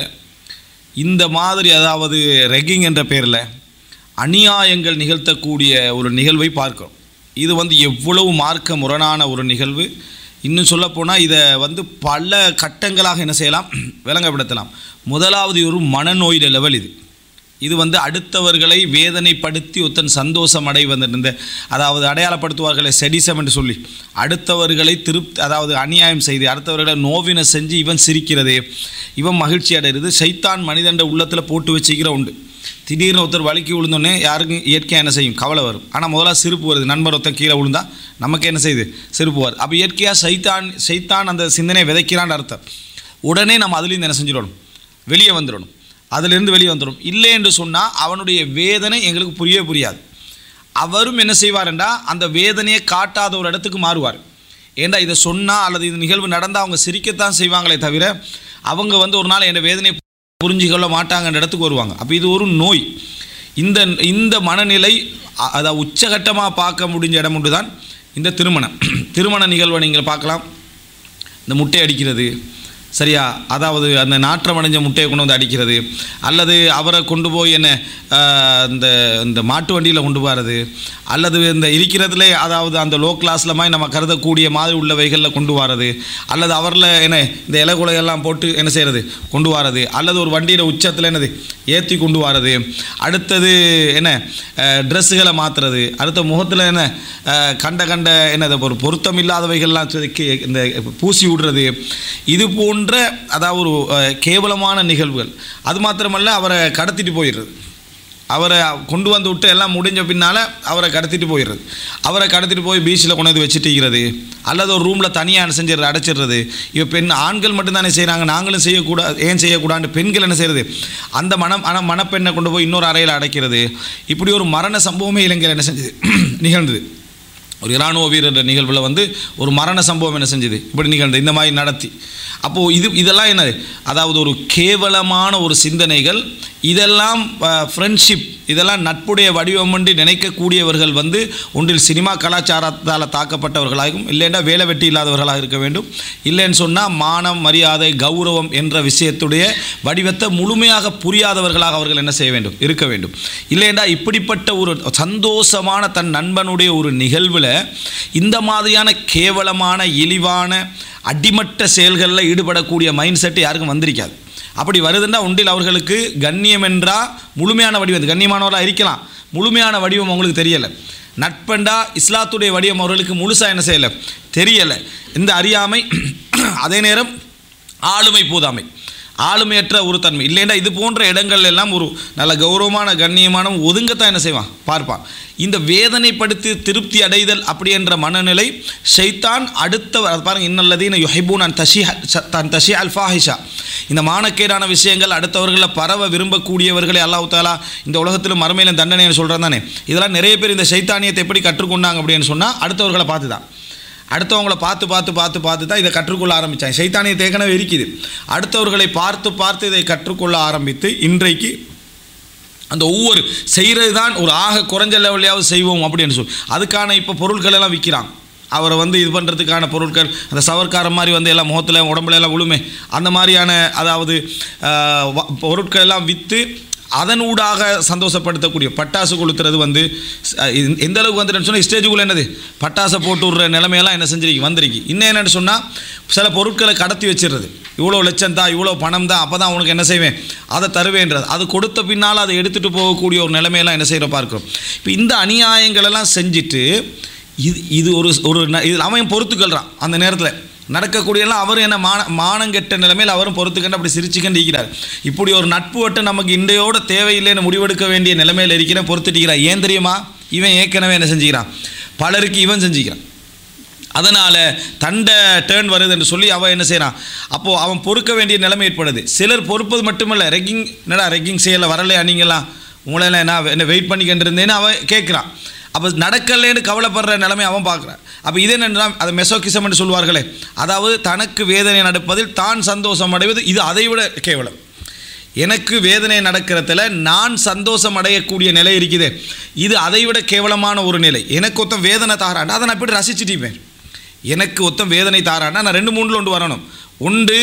இந்த மாதிரி அதாவது ரெக்கிங் என்ற பேரில் அநியாயங்கள் நிகழ்த்தக்கூடிய ஒரு நிகழ்வை பார்க்கிறோம். இது வந்து எவ்வளவு மார்க்க முரணான ஒரு நிகழ்வு. இன்னும் சொல்லப்போனால் இதை வந்து பல கட்டங்களாக என்ன செய்யலாம் விளங்கப்படுத்தலாம். முதலாவது ஒரு மனநோயிட லெவல் இது. இது வந்து அடுத்தவர்களை வேதனைப்படுத்தி ஒருத்தன் சந்தோஷம் அடைவதிருந்த அதாவது அடையாளப்படுத்துவார்களை செடிசம் என்று சொல்லி அடுத்தவர்களை திருப்தி அதாவது அநியாயம் செய்து அடுத்தவர்களை நோவினை செஞ்சு இவன் சிரிக்கிறது, இவன் மகிழ்ச்சி அடைகிறது. சைத்தான் மனிதண்ட உள்ளத்தில் போட்டு வச்சுக்கிற உண்டு. திடீர்னு ஒருத்தர் வலிக்கு விழுந்தோடனே யாருக்கும் இயற்கையாக என்ன செய்யும் கவலை வரும். ஆனால் முதல்ல சிரிப்பு வருது. நண்பர் ஒருத்தர் கீழே விழுந்தா நமக்கு என்ன செய்யுது சிரிப்பு வருது. அப்போ இயற்கையாக சைத்தான் சைத்தான் அந்த சிந்தனையை விதைக்கிறான்னு அர்த்தம். உடனே நம்ம அதுலேருந்து என்ன செஞ்சிடணும் வெளியே வந்துடணும், அதிலிருந்து வெளியே வந்துடும். இல்லை என்று சொன்னால் அவனுடைய வேதனை எங்களுக்கு புரியவே புரியாது. அவரும் என்ன செய்வார்ன்றா அந்த வேதனையை காட்டாத ஒரு இடத்துக்கு மாறுவார். ஏண்டா இதை சொன்னால் அல்லது இது நிகழ்வு நடந்தால் அவங்க சிரிக்கத்தான் செய்வாங்களே தவிர அவங்க வந்து ஒரு நாள் என் வேதனையை புரிஞ்சுக்கொள்ள மாட்டாங்கன்ற இடத்துக்கு வருவாங்க. அப்போ இது ஒரு நோய். இந்த இந்த மனநிலை அதை உச்சகட்டமாக பார்க்க முடிஞ்ச இடம் ஒன்று தான் இந்த திருமணம். திருமண நிகழ்வை நீங்கள் பார்க்கலாம். இந்த முட்டை அடிக்கிறது சரியா, அதாவது அந்த நாற்றம் அடைஞ்ச முட்டையை கொண்டு வந்து அடிக்கிறது, அல்லது அவரை கொண்டு போய் என்ன இந்த இந்த மாட்டு வண்டியில் கொண்டு போகிறது, அல்லது இந்த இருக்கிறதுலே அதாவது அந்த லோ கிளாஸில் மாதிரி நம்ம கருதக்கூடிய மாதிரி உள்ளவைகளில் கொண்டு வரது, அல்லது அவரில் என்ன இந்த இலகுலையெல்லாம் போட்டு என்ன செய்கிறது கொண்டு வரது, அல்லது ஒரு வண்டியில் உச்சத்தில் என்னது ஏற்றி கொண்டு வரது, அடுத்தது என்ன ட்ரெஸ்ஸுகளை மாற்றுறது, அடுத்த முகத்தில் என்ன கண்ட கண்ட என்னது ஒரு பொருத்தம் இல்லாதவைகள்லாம் இந்த பூசி விடுறது, இது போன்ற அதாவது ஒரு கேவலமான நிகழ்வுகள். அது மாத்திரமல்ல அவரை கடத்திட்டு போயிடுறது, அவரை கொண்டு வந்து விட்டு எல்லாம் முடிஞ்ச பின்னால் அவரை கடத்திட்டு போயிடுறது, அவரை கடத்திட்டு போய் பீச்சில் கொண்டு வந்து வச்சுட்டிக்கிறது, அல்லது ஒரு ரூமில் தனியாக செஞ்சிடுறது அடைச்சிடுறது. இப்போ பெண் ஆண்கள் மட்டும்தானே செய்கிறாங்க, நாங்களும் செய்யக்கூடாது, ஏன் செய்யக்கூடாது பெண்கள் என்ன செய்கிறது அந்த மனம் மன மணப்பெண்ணை கொண்டு போய் இன்னொரு அறையில் அடைக்கிறது. இப்படி ஒரு மரண சம்பவமே இலங்கையில் என்ன செஞ்சது நிகழ்ந்தது. ஒரு இராணுவ வீரர் நிகழ்வில் வந்து ஒரு மரண சம்பவம் என்ன செஞ்சது இப்படி நிகழ்ந்தது இந்த மாதிரி நடத்தி. அப்போது இது இதெல்லாம் என்ன, அதாவது ஒரு கேவலமான ஒரு சிந்தனைகள். இதெல்லாம் ஃப்ரெண்ட்ஷிப், இதெல்லாம் நட்புடைய வடிவம் என்று நினைக்கக்கூடியவர்கள் வந்து ஒன்றில் சினிமா கலாச்சாரத்தால் தாக்கப்பட்டவர்களாகவும், இல்லைன்னா வேலை வெட்டி இல்லாதவர்களாக இருக்க வேண்டும். இல்லைன்னு சொன்னால் மானம், மரியாதை, கௌரவம் என்ற விஷயத்துடைய வடிவத்தை முழுமையாக புரியாதவர்களாக அவர்கள் என்ன செய்ய வேண்டும், இருக்க வேண்டும். இல்லைன்னா இப்படிப்பட்ட ஒரு சந்தோஷமான தன் நண்பனுடைய ஒரு நிகழ்வில் இந்த மாதிரியான கேவலமான இழிவான அடிமட்ட செயல்களில் ஈடுபடக்கூடிய மைண்ட் செட்டு யாருக்கும் வந்திருக்காது. அப்படி வருதுன்னா ஒன்றில் அவர்களுக்கு கண்ணியம் என்றால் முழுமையான வடிவம், கண்ணியமானவர்களாக இருக்கலாம், முழுமையான வடிவம் அவங்களுக்கு தெரியலை. நட்பண்டா இஸ்லாத்துடைய வடிவம் அவர்களுக்கு முழுசாக என்ன செய்யலை, தெரியலை. இந்த அறியாமை, அதே நேரம் ஆளுமை போதாமை, ஆளுமையற்ற ஒரு தன்மை. இல்லைன்னா இது போன்ற இடங்கள் எல்லாம் ஒரு நல்ல கௌரவமான கண்ணியமான ஒதுங்கத்தான் என்ன செய்வான், பார்ப்பான். இந்த வேதனைப்படுத்தி திருப்தி அடைதல் அப்படி என்ற மனநிலை ஷைத்தான் அடுத்த பாருங்கள், இன்னல்லதீன யுஹிப்பூன அன் தஷி தன் தஷி அல் ஃபாஹிஷா, இந்த மானக்கேடான விஷயங்கள் அடுத்தவர்களை பரவ விரும்பக்கூடியவர்களை அல்லாஹ் தஆலா இந்த உலகத்திலும் மறுமையிலும் தண்டனைன்னு சொல்கிறான் தானே. இதெல்லாம் நிறைய பேர் இந்த ஷைத்தானியத்தை எப்படி கற்றுக்கொண்டாங்க அப்படின்னு சொன்னால் அடுத்தவர்களை பார்த்து தான், அடுத்தவங்களை பார்த்து பார்த்து பார்த்து பார்த்து தான் இதை கற்றுக்கொள்ள ஆரம்பித்தாங்க. சைத்தானிய தேக்கனவே இருக்குது. அடுத்தவர்களை பார்த்து பார்த்து இதை கற்றுக்கொள்ள ஆரம்பித்து இன்றைக்கு அந்த ஒவ்வொரு செய்கிறது தான் ஒரு ஆக குறைஞ்ச லெவலையாவது செய்வோம் அப்படின்னு சொல்லி அதுக்கான இப்போ பொருட்கள் எல்லாம் விற்கிறாங்க. அவரை வந்து இது பண்ணுறதுக்கான பொருட்கள், அந்த சவர்க்கார மாதிரி வந்து எல்லாம் முகத்தில் உடம்புல எல்லாம் விழுமே, அந்த மாதிரியான அதாவது பொருட்கள் எல்லாம் விற்று அதனூடாக சந்தோஷப்படுத்தக்கூடிய பட்டாசு கொளுத்துறது வந்து எந்த அளவுக்கு வந்துட்டு சொன்னால் ஸ்டேஜுக்குள்ளே என்னது பட்டாசை போட்டு விடுற நிலைமையெல்லாம் என்ன செஞ்சிருக்கு, வந்திருக்கு. இன்னும் என்னென்னு சொன்னால் சில பொருட்களை கடத்தி வச்சிடுறது, இவ்வளோ லட்சம் தான், இவ்வளோ பணம் தான், அப்போ தான் உனக்கு என்ன செய்வேன், அதை தருவேன்றது. அது கொடுத்த பின்னால் அதை எடுத்துகிட்டு போகக்கூடிய ஒரு நிலைமையெல்லாம் என்ன செய்கிற பார்க்குறோம். இப்போ இந்த அநியாயங்களெல்லாம் செஞ்சுட்டு இது இது ஒரு ஒரு இது அவன் பொறுத்துக்கொள்கிறான். அந்த நேரத்தில் நடக்கக்கூடியெல்லாம் அவர் என்ன மான மானங்கெட்ட நிலைமையில் அவரும் பொறுத்துக்கண்டு அப்படி சிரிச்சுக்கண்டு இருக்கிறார். இப்படி ஒரு நட்பு வட்டு நமக்கு இன்றையோட தேவையில்லைன்னு முடிவெடுக்க வேண்டிய நிலைமையில் இருக்கிறேன், பொறுத்துட்டிக்கிறான். ஏன் தெரியுமா, இவன் ஏற்கனவே என்ன செஞ்சுக்கிறான், பலருக்கு இவன் செஞ்சுக்கிறான். அதனால் தண்டை டேர்ன் வருது என்று சொல்லி அவன் என்ன செய்கிறான், அப்போது அவன் பொறுக்க வேண்டிய நிலைமை ஏற்படுது. சிலர் பொறுப்பது மட்டுமல்ல, ரெக்கிங் என்னடா ரெக்கிங் செய்யலை வரலையா நீங்களாம், உங்களெல்லாம் என்ன என்ன வெயிட் பண்ணிக்கிட்டு இருந்தேன்னு அவன் கேட்குறான். அப்போ நடக்கலேன்னு கவலைப்படுற நிலைமை அவன் பார்க்குறான். அப்போ இது என்னென்னா அது மெசோகிசம் என்று சொல்வார்களே, அதாவது தனக்கு வேதனை நடப்பதில் தான் சந்தோஷம் அடைவது, இது அதை விட கேவலம். எனக்கு வேதனை நடக்கிறதுல நான் சந்தோஷம் அடையக்கூடிய நிலை இருக்குது, இது அதை விட கேவலமான ஒரு நிலை. எனக்கு ஒருத்தன் வேதனை தாராண்டா அதை நான் எப்படி ரசிச்சுட்டிப்பேன். எனக்கு ஒருத்தன் வேதனை தாராண்டா நான் ரெண்டு மூணில் ஒன்று வரணும். ஒன்று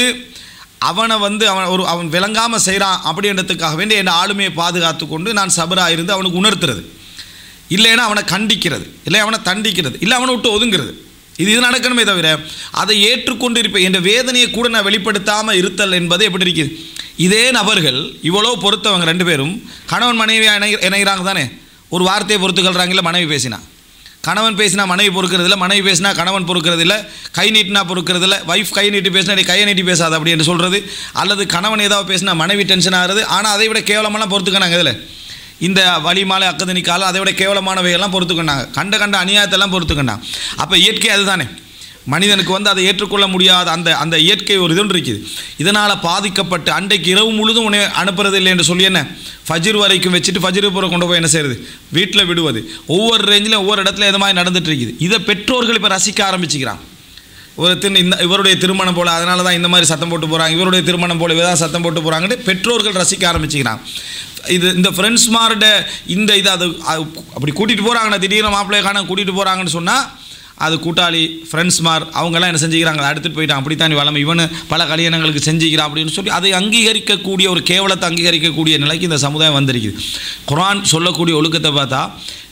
அவனை வந்து அவன் ஒரு அவன் விளங்காமல் செய்கிறான் அப்படின்றதுக்காக வேண்டி என் ஆளுமையை பாதுகாத்து கொண்டு நான் சபராக இருந்து அவனுக்கு உணர்த்துறது, இல்லைன்னா அவனை கண்டிக்கிறது, இல்லை அவனை தண்டிக்கிறது, இல்லை அவனை விட்டு ஒதுங்கிறது. இது இது நடக்கணுமே தவிர அதை ஏற்றுக்கொண்டு இருப்பேன் என்ற வேதனையை கூட நான் வெளிப்படுத்தாமல் இருத்தல் என்பது எப்படி இருக்குது. இதே நபர்கள் இவ்வளோ பொறுத்தவங்க ரெண்டு பேரும் கணவன் மனைவியாக இணை இணைகிறாங்க தானே. ஒரு வார்த்தையை பொறுத்துக்கொள்கிறாங்கள, மனைவி பேசினா கணவன் பேசினா மனைவி பொறுக்கிறதில்ல, மனைவி பேசினா கணவன் பொறுக்கிறதில்ல, கை நீட்டினா பொறுக்கிறதில்ல, வைஃப் கை நீட்டி பேசினா நீ கையை நீட்டி பேசாது அப்படி என்று சொல்கிறது, அல்லது கணவன் ஏதாவது பேசினா மனைவி டென்ஷன் ஆகிறது. ஆனால் அதை விட கேவலமெல்லாம் பொறுத்துக்கினாங்க. இதில் இந்த வலிமாலை அக்கதனி காலம் அதை விட கேவலமானவையெல்லாம் பொறுத்துக்கொண்டாங்க, கண்ட கண்ட அநியாயத்தெல்லாம் பொறுத்துக்கொண்டாங்க. அப்போ இயற்கை அதுதானே, மனிதனுக்கு வந்து அதை ஏற்றுக்கொள்ள முடியாத அந்த அந்த இயற்கை ஒரு இது இருக்குது. இதனால் பாதிக்கப்பட்டு அன்றைக்கு இரவு முழுதும் உன்னை அனுப்புறது இல்லை என்று சொல்லி என்ன ஃபஜ்ர் வரைக்கும் வச்சுட்டு ஃபஜ்ர் பூரா கொண்டு போய் என்ன செய்கிறது, வீட்டில் விடுவது. ஒவ்வொரு ரேஞ்சில் ஒவ்வொரு இடத்துல எது மாதிரி நடந்துட்டு இருக்குது. இதை பெற்றோர்கள் இப்போ ரசிக்க ஆரம்பிச்சுக்கிறான். ஒரு திரு இந்த இவருடைய திருமணம் போல் அதனால தான் இந்த மாதிரி சத்தம் போட்டு போகிறாங்க, இவருடைய திருமணம் போல இவதான் சத்தம் போட்டு போகிறாங்கன்னு பெற்றோர்கள் ரசிக்க ஆரம்பிச்சுக்கிறான். இது இந்த ஃப்ரெண்ட்ஸ்மார்ட இந்த இதை அது அப்படி கூட்டிகிட்டு போகிறாங்கண்ணா, திடீர்னு மாப்பிள்ளையை காண கூட்டிகிட்டு போகிறாங்கன்னு சொன்னால் அது கூட்டாளி ஃப்ரெண்ட்ஸ்மார் அவங்கெல்லாம் என்ன செஞ்சுக்கிறாங்க, அடுத்துட்டு போயிட்டான், அப்படித்தான் வளமை இவனு பல கல்யாணங்களுக்கு செஞ்சுக்கிறான் அப்படின்னு சொல்லி அதை அங்கீகரிக்கக்கூடிய ஒரு கேவலத்தை அங்கீகரிக்கக்கூடிய நிலைக்கு இந்த சமுதாயம் வந்திருக்குது. குர்ஆன் சொல்லக்கூடிய ஒழுக்கத்தை பார்த்தா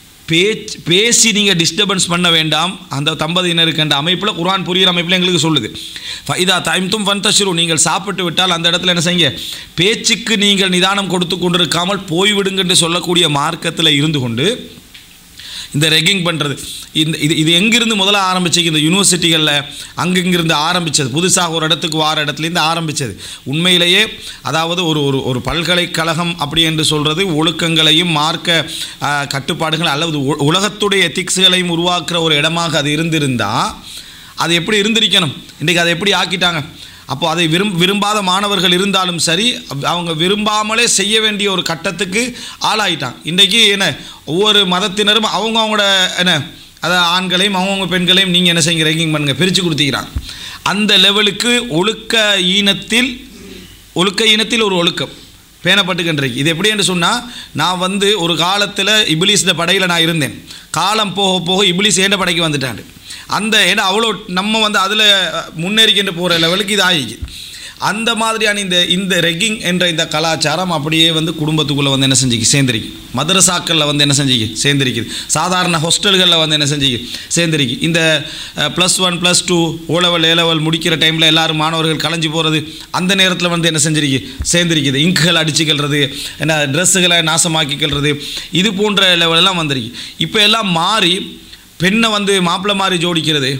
பேச் பேசி நீங்கள் டிஸ்டர்பன்ஸ் பண்ண வேண்டாம் அந்த தம்பதியினருக்கு என்ற அமைப்பில் குர்ஆன் புரிகிற அமைப்பில் எங்களுக்கு சொல்லுது. ஃபைதா தைம்தும் ஃபன்தஷிரு, நீங்கள் சாப்பிட்டு விட்டால் அந்த இடத்துல என்ன செய்யுங்க, பேச்சுக்கு நீங்கள் நிதானம் கொடுத்து கொண்டிருக்காமல் போய்விடுங்க என்று சொல்லக்கூடிய மார்க்கத்தில் இருந்து கொண்டு இந்த ரெக்கிங் பண்ணுறது இந்த இது இது எங்கேருந்து முதல்ல ஆரம்பிச்சு, இந்த யூனிவர்சிட்டிகளில் அங்கங்கிருந்து ஆரம்பித்தது, புதுசாக ஒரு இடத்துக்கு வார இடத்துலேருந்து ஆரம்பித்தது. உண்மையிலேயே அதாவது ஒரு ஒரு ஒரு பல்கலைக்கழகம் அப்படி என்று சொல்கிறது ஒழுக்கங்களையும் மார்க்க கட்டுப்பாடுகள் அல்லது உலகத்துடைய எத்திக்ஸ்களையும் உருவாக்குற ஒரு இடமாக அது இருந்திருந்தால் அது எப்படி இருந்திருக்கணும். இன்றைக்கி அதை எப்படி ஆக்கிட்டாங்க. அப்போது அதை விரும் விரும்பாத மாணவர்கள் இருந்தாலும் சரி, அவங்க விரும்பாமலே செய்ய வேண்டிய ஒரு கட்டத்துக்கு ஆளாயிட்டாங்க. இன்றைக்கி என்ன ஒவ்வொரு மதத்தினரும் அவங்க அவங்களோட என்ன அதாவது ஆண்களையும் அவங்கவுங்க பெண்களையும் நீங்கள் என்ன செய்யுங்க ரெக்கிங் பண்ணுங்கள் பிரித்து கொடுத்துக்கிறாங்க. அந்த லெவலுக்கு ஒழுக்க ஈனத்தில் ஒழுக்க ஈனத்தில் ஒரு ஒழுக்கம் பேணப்பட்டுக்கின்றைக்கு. இது எப்படி என்று சொன்னால், நான் வந்து ஒரு காலத்தில் இபிலிஸ்ட படையில் நான் இருந்தேன். காலம் போக போக இபிலிஸ் ஏண்ட படைக்கு வந்துட்டான். அந்த ஏன்னா அவ்வளோ நம்ம வந்து அதில் முன்னேறிக்கின்ற போகிற லெவலுக்கு இது ஆகிக்கு. அந்த மாதிரியான இந்த இந்த ரெக்கிங் என்ற இந்த கலாச்சாரம் அப்படியே வந்து குடும்பத்துக்குள்ளே வந்து என்ன செஞ்சுக்கு சேர்ந்துருக்கு. மதரசாக்களில் வந்து என்ன செஞ்சுக்கு சேர்ந்துருக்குது. சாதாரண ஹாஸ்டல்களில் வந்து என்ன செஞ்சுக்கு சேர்ந்துருக்கு. இந்த ப்ளஸ் ஒன் ப்ளஸ் டூ ஓ லெவல் ஏ லெவல் முடிக்கிற டைமில் எல்லோரும் மாணவர்கள் கலைஞ்சி போகிறது, அந்த நேரத்தில் வந்து என்ன செஞ்சிருக்கு சேர்ந்துருக்குது. இங்குகள் அடிச்சுக்கிறது, என்ன ட்ரெஸ்ஸுகளை நாசமாக்கிக்கிறது, இது போன்ற லெவலெல்லாம் வந்துருக்கு. இப்போ எல்லாம் மாறி பெண்ணை வந்து மாப்பிள்ளை மாதிரி ஜோடிக்கிறது,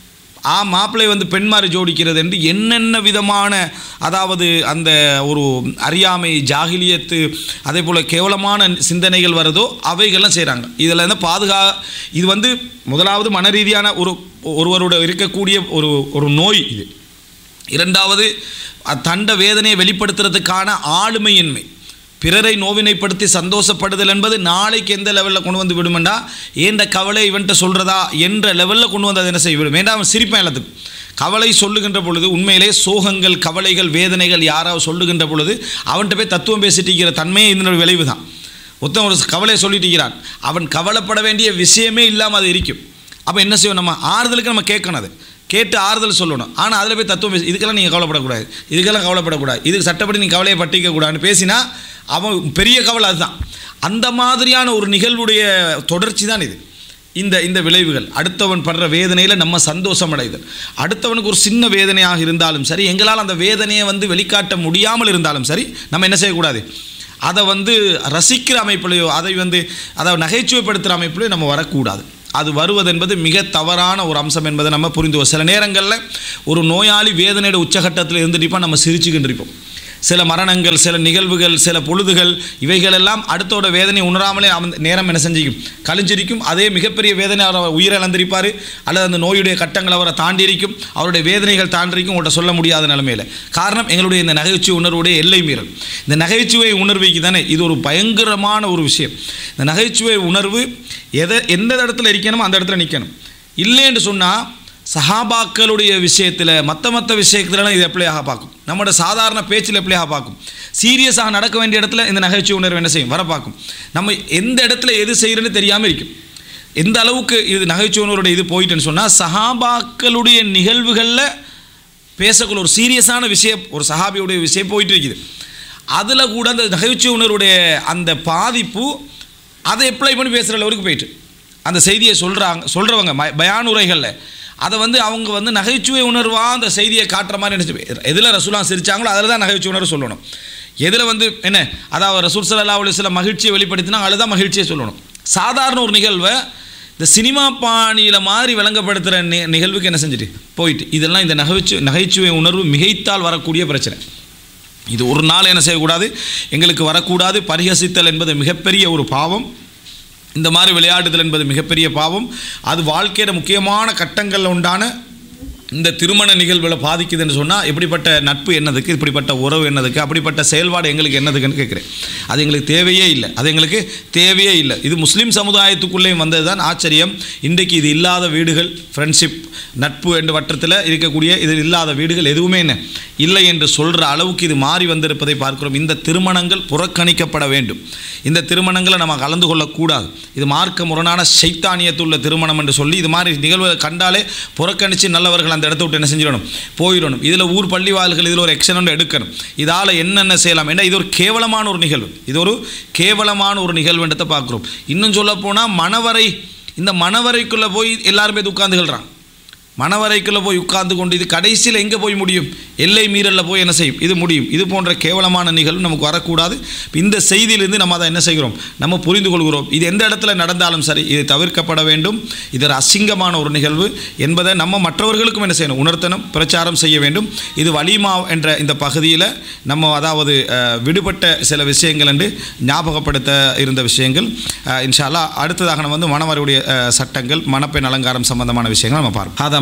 ஆ மாப்பிள்ளை வந்து பெண் மாதிரி ஜோடிக்கிறது என்று என்னென்ன விதமான, அதாவது அந்த ஒரு அறியாமை, ஜாகிலியத்து, அதே போல் கேவலமான சிந்தனைகள் வருதோ அவைகள்லாம் செய்கிறாங்க. இதில் வந்து பாதுகா இது வந்து முதலாவது மன ரீதியான ஒரு ஒருவரோட இருக்கக்கூடிய ஒரு ஒரு நோய் இது. இரண்டாவது தண்ட வேதனையை வெளிப்படுத்துறதுக்கான ஆளுமையின்மை, பிறரை நோவினைப்படுத்தி சந்தோஷப்படுதல் என்பது நாளைக்கு எந்த லெவலில் கொண்டு வந்து விடுமெண்டா, ஏண்ட கவலை இவன்ட்ட சொல்கிறதா என்ற லெவலில் கொண்டு வந்து அதை என்ன செய்ய விடும். ஏண்டா அவன் சிரிப்பான் எல்லாத்துக்கும். கவலை சொல்லுகின்ற பொழுது உண்மையிலே சோகங்கள், கவலைகள், வேதனைகள் யாராவது சொல்லுகின்ற பொழுது அவன்கிட்ட போய் தத்துவம் பேசிட்டிருக்கிற தன்மையே இதனோட விளைவு தான். ஒருத்தன் ஒரு கவலையை சொல்லிட்டிருக்கிறான், அவன் கவலைப்பட வேண்டிய விஷயமே இல்லாமல் அது இருக்கும். அப்போ என்ன செய்வோம், நம்ம ஆறுதலுக்கு நம்ம கேட்கணும், அது கேட்டு ஆறுதல் சொல்லணும். ஆனால் அதில் போய் தத்துவம் பேசி இதுக்கெல்லாம் நீங்கள் கவலைப்படக்கூடாது, இதுக்கெல்லாம் கவலைப்படக்கூடாது, இதுக்கு சட்டப்படி நீங்கள் கவலையை பட்டிக்கக்கூடாதுன்னு பேசினா அவன் பெரிய கவலை அதுதான். அந்த மாதிரியான ஒரு நிகழ்வுடைய தொடர்ச்சி தான் இது. இந்த இந்த விளைவுகள் அடுத்தவன் படுற வேதனையில் நம்ம சந்தோஷம் அடைதல், அடுத்தவனுக்கு ஒரு சின்ன வேதனையாக இருந்தாலும் சரி, எங்களால் அந்த வேதனையை வந்து வெளிக்காட்ட முடியாமல் இருந்தாலும் சரி, நம்ம என்ன செய்யக்கூடாது, அதை வந்து ரசிக்கிற அமைப்பிலையோ அதை வந்து அதை நகைச்சுவைப்படுத்துகிற அமைப்பிலையோ நம்ம வரக்கூடாது. அது வருவது என்பது மிக தவறான ஒரு அம்சம் என்பதை நம்ம புரிந்து. சில நேரங்களில் ஒரு நோயாளி வேதனையோட உச்சகட்டத்தில் இருந்துட்டு நம்ம சிரிச்சுக்கிட்டு இருப்போம். சில மரணங்கள், சில நிகழ்வுகள், சில பொழுதுகள், இவைகளெல்லாம் அடுத்தோட வேதனை உணராமலே அந்த நேரம் என்ன செஞ்சிக்கும், கழிஞ்சிருக்கும். அதே மிகப்பெரிய வேதனை அவர் உயிரிழந்திருப்பார், அல்லது அந்த நோயுடைய கட்டங்கள் அவரை தாண்டியிருக்கும், அவருடைய வேதனைகள் தாண்டிருக்கும், உங்கள்கிட்ட சொல்ல முடியாத நிலைமையில். காரணம் எங்களுடைய இந்த நகைச்சுவை உணர்வுடைய எல்லை மீறல். இந்த நகைச்சுவை உணர்வுக்கு தானே இது ஒரு பயங்கரமான ஒரு விஷயம். இந்த நகைச்சுவை உணர்வு எதை எந்த இடத்துல இருக்கணுமோ அந்த இடத்துல நிற்கணும். இல்லைன்னு சொன்னால் சஹாபாக்களுடைய விஷயத்தில், மற்ற மற்ற விஷயத்துலலாம் இது எப்படியாக பார்க்கும், நம்மளோட சாதாரண பேச்சில் எப்படியாக பார்க்கும், சீரியஸாக நடக்க வேண்டிய இடத்துல இந்த நகைச்சுவை உணர்வு என்ன செய்யும், வர பார்க்கும். நம்ம எந்த இடத்துல எது செய்கிறேன்னு தெரியாமல் இருக்கும். எந்த அளவுக்கு இது நகைச்சுவை உணர்வுடைய இது போயிட்டுன்னு சொன்னால், சஹாபாக்களுடைய நிகழ்வுகளில் பேசக்குள்ள ஒரு சீரியஸான விஷயம், ஒரு சஹாபியுடைய விஷயம் போயிட்டு இருக்குது, அதில் கூட அந்த நகைச்சுவை உணர்வுடைய அந்த பாதிப்பு அதை எப்ளை பண்ணி பேசுகிற அளவுக்கு போயிட்டு அந்த செய்தியை சொல்கிறாங்க சொல்கிறவங்க பயான் உரைகளில் அதை வந்து அவங்க வந்து நகைச்சுவை உணர்வாக அந்த செய்தியை காட்டுற மாதிரி நினச்சி, எதில் ரசூலாம் சிரித்தாங்களோ அதில் தான் நகைச்சுவை உணர்வு சொல்லணும். எதில் வந்து என்ன, அதாவது ரசூல் ஸல்லல்லாஹு அலைஹி வஸல்லம் மகிழ்ச்சியை வெளிப்படுத்தினா அதில் தான் மகிழ்ச்சியை சொல்லணும். சாதாரண ஒரு நிகழ்வை இந்த சினிமா பாணியில் மாதிரி விளங்கப்படுத்துகிற நி நிகழ்வுக்கு என்ன செஞ்சுட்டு போயிட்டு, இதெல்லாம் இந்த நகைச்சு நகைச்சுவை உணர்வு மிகைத்தால் வரக்கூடிய பிரச்சனை. இது ஒரு நாள் என்ன செய்யக்கூடாது, எங்களுக்கு வரக்கூடாது. பரிகசித்தல் என்பது மிகப்பெரிய ஒரு பாவம். இந்த மாதிரி விளையாடுதல் என்பது மிகப்பெரிய பாவம். அது வாழ்க்கையில் முக்கியமான கட்டங்களில் உண்டான இந்த திருமண நிகழ்வுகளை பாதிக்குதுன்னு சொன்னால், எப்படிப்பட்ட நட்பு என்னதுக்கு, இப்படிப்பட்ட உறவு என்னதுக்கு, அப்படிப்பட்ட செயல்பாடு எங்களுக்கு என்னதுக்குன்னு கேட்குறேன். அது எங்களுக்கு தேவையே இல்லை, அது எங்களுக்கு தேவையே இல்லை. இது முஸ்லீம் சமுதாயத்துக்குள்ளேயும் வந்தது தான் ஆச்சரியம். இன்றைக்கு இது இல்லாத வீடுகள், ஃப்ரெண்ட்ஷிப், நட்பு என்ற வட்டத்தில் இருக்கக்கூடிய இது இல்லாத வீடுகள் எதுவுமே என்ன இல்லை என்று சொல்கிற அளவுக்கு இது மாறி வந்திருப்பதை பார்க்கிறோம். இந்த திருமணங்கள் புறக்கணிக்கப்பட வேண்டும். இந்த திருமணங்களை நம்ம கலந்து கொள்ளக்கூடாது. இது மார்க்க முரணான சைத்தானியத்துள்ள திருமணம் என்று சொல்லி இது மாதிரி நிகழ்வுகளை கண்டாலே புறக்கணித்து நல்லவர்கள் அந்த இடத்த விட்டு என்ன செஞ்சிடணும், போயிடணும். இதில் ஊர் பள்ளிவாள்கள் இதில் ஒரு எக்ஷன் ஒன்று எடுக்கணும். இதால் என்னென்ன செய்யலாம் ஏன்னா இது ஒரு கேவலமான ஒரு நிகழ்வு, இது ஒரு கேவலமான ஒரு நிகழ்வுன்றதை பார்க்குறோம். இன்னும் சொல்ல போனால் மணவரை, இந்த மணவரைக்குள்ளே போய் எல்லாருமே உட்கார்ந்துகிறான். மணவரைக்குள்ளே போய் உட்கார்ந்து கொண்டு இது கடைசியில் எங்கே போய் முடியும், எல்லை மீறலில் போய் என்ன செய்யும், இது முடியும். இது போன்ற கேவலமான நிகழ்வு நமக்கு வரக்கூடாது. இந்த செய்தியிலிருந்து நம்ம அதை என்ன செய்கிறோம், நம்ம புரிந்து கொள்கிறோம். இது எந்த இடத்துல நடந்தாலும் சரி இது தவிர்க்கப்பட வேண்டும். இது ஒரு அசிங்கமான ஒரு நிகழ்வு என்பதை நம்ம மற்றவர்களுக்கும் என்ன செய்யணும், உணர்த்தணும், பிரச்சாரம் செய்ய வேண்டும். இது வலிமா என்ற இந்த பகுதியில் நம்ம அதாவது விடுபட்ட சில விஷயங்கள் என்று ஞாபகப்படுத்த இருந்த விஷயங்கள். இன்ஷா அல்லாஹ் அடுத்ததாக நம்ம வந்து மணவருடைய சட்டங்கள், மணப்பெண் அலங்காரம் சம்பந்தமான விஷயங்கள் நம்ம பார்ப்போம்.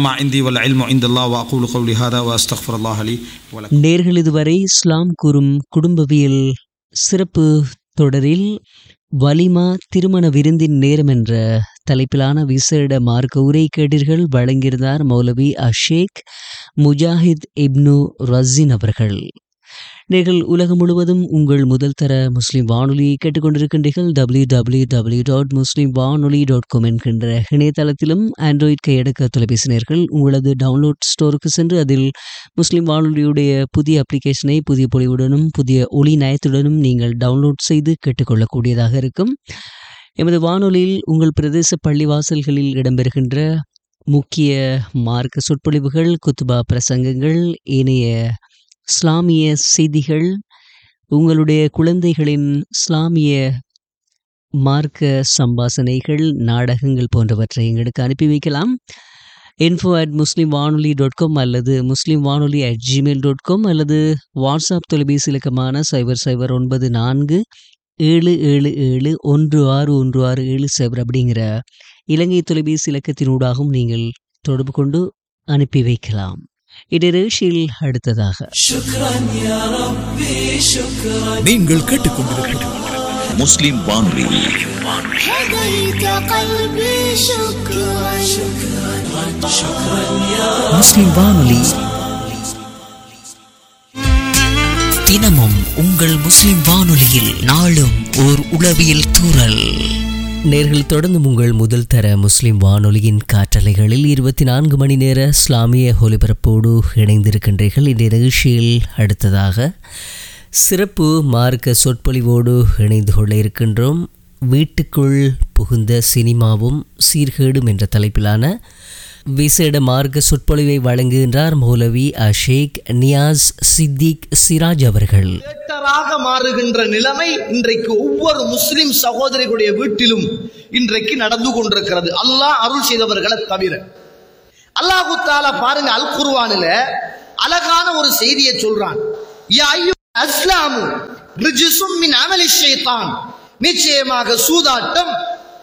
நேர்கள் இதுவரை இஸ்லாம் கூறும் குடும்பவியல் சிறப்பு தொடரில் வலிமா திருமண விருந்தின் நேரம் என்ற தலைப்பிலான விசேட மார்க்க உரை கேட்டீர்கள். வழங்கியிருந்தார் மௌலவி அஷேக் முஜாஹித் இப்னு ரஸின் அவர்கள். நீங்கள் உலகம் முழுவதும் உங்கள் முதல் தர முஸ்லிம் வானொலியை கேட்டுக்கொண்டிருக்கின்றீர்கள். டபிள்யூ டபிள்யூ டபிள்யூ டாட் முஸ்லிம் வானொலி டாட் காம் என்கின்ற இணையதளத்திலும் ஆண்ட்ராய்ட் கையடக்க தொலைபேசி நேயர்கள் உங்களது டவுன்லோட் ஸ்டோருக்கு சென்று அதில் முஸ்லிம் வானொலியுடைய புதிய அப்ளிகேஷனை புதிய பொலிவுடனும் புதிய ஒளி நயத்துடனும் நீங்கள் டவுன்லோட் செய்து கேட்டுக்கொள்ளக்கூடியதாக இருக்கும். எமது வானொலியில் உங்கள் பிரதேச பள்ளிவாசல்களில் இடம்பெறுகின்ற முக்கிய மார்க்க சொற்பொழிவுகள், குத்துபா பிரசங்கங்கள், ஏனைய இஸ்லாமிய செய்திகள், உங்களுடைய குழந்தைகளின் இஸ்லாமிய மார்க்க சம்பாசனைகள், நாடகங்கள் போன்றவற்றை எங்களுக்கு அனுப்பி வைக்கலாம். இன்ஃபோ அட் முஸ்லிம் வானொலி டாட் காம் அல்லது முஸ்லிம் வானொலி அட் ஜிமெயில் டாட் காம் அல்லது வாட்ஸ்அப் தொலைபேசி இலக்கமான சைபர் சைபர் ஒன்பது நான்கு ஏழு ஏழு ஏழு ஒன்று ஆறு ஒன்று ஆறு ஏழு சைபர் அப்படிங்கிற இலங்கை தொலைபேசி இலக்கத்தினூடாகவும் நீங்கள் தொடர்பு கொண்டு அனுப்பி வைக்கலாம். இடைநிகழ்ச்சியில் அடுத்ததாக நீங்கள் கேட்டுக்கொண்டிருப்பது முஸ்லிம் வானொலி. முஸ்லிம் வானொலி தினமும் உங்கள் முஸ்லிம் வானொலியில் நாளும் ஓர் உளவியல் தூறல். நேர்கள் தொடர்ந்து உங்கள் முதல் தர முஸ்லிம் வானொலியின் காற்றலைகளில் இருபத்தி நான்கு மணி நேர இஸ்லாமிய ஒலிபரப்போடு இணைந்திருக்கின்றீர்கள். இந்த நிகழ்ச்சியில் அடுத்ததாக சிறப்பு மார்க்க சொற்பொழிவோடு இணைந்து கொள்ள இருக்கின்றோம். வீட்டுக்குள் புகுந்த சினிமாவும் சீர்கேடும் என்ற தலைப்பிலான விசேட மார்க்க சொற்பொழிவை வழங்குகின்றார் மௌலவி அஷேக் நியாஸ் சித்திக் சிராஜ் அவர்கள். தியேட்டராக மாறுகின்ற நிலைமை இன்றைக்கு ஒவ்வொரு முஸ்லிம் சகோதரிகளுடைய வீட்டிலும் இன்றைக்கு நடந்து கொண்டிருக்கிறது, அல்லாஹ் அருள் செய்தவர்களை தவிர. அல்லாஹு தஆலா பாருங்க, அல் குர்ஆனில அழகான ஒரு செய்தியை சொல்றான். யா அய்யுல் அஸ்லாமு ரிஜ்சும் மின் அமலி ஷைத்தான். நிச்சயமாக சூதாட்டம்,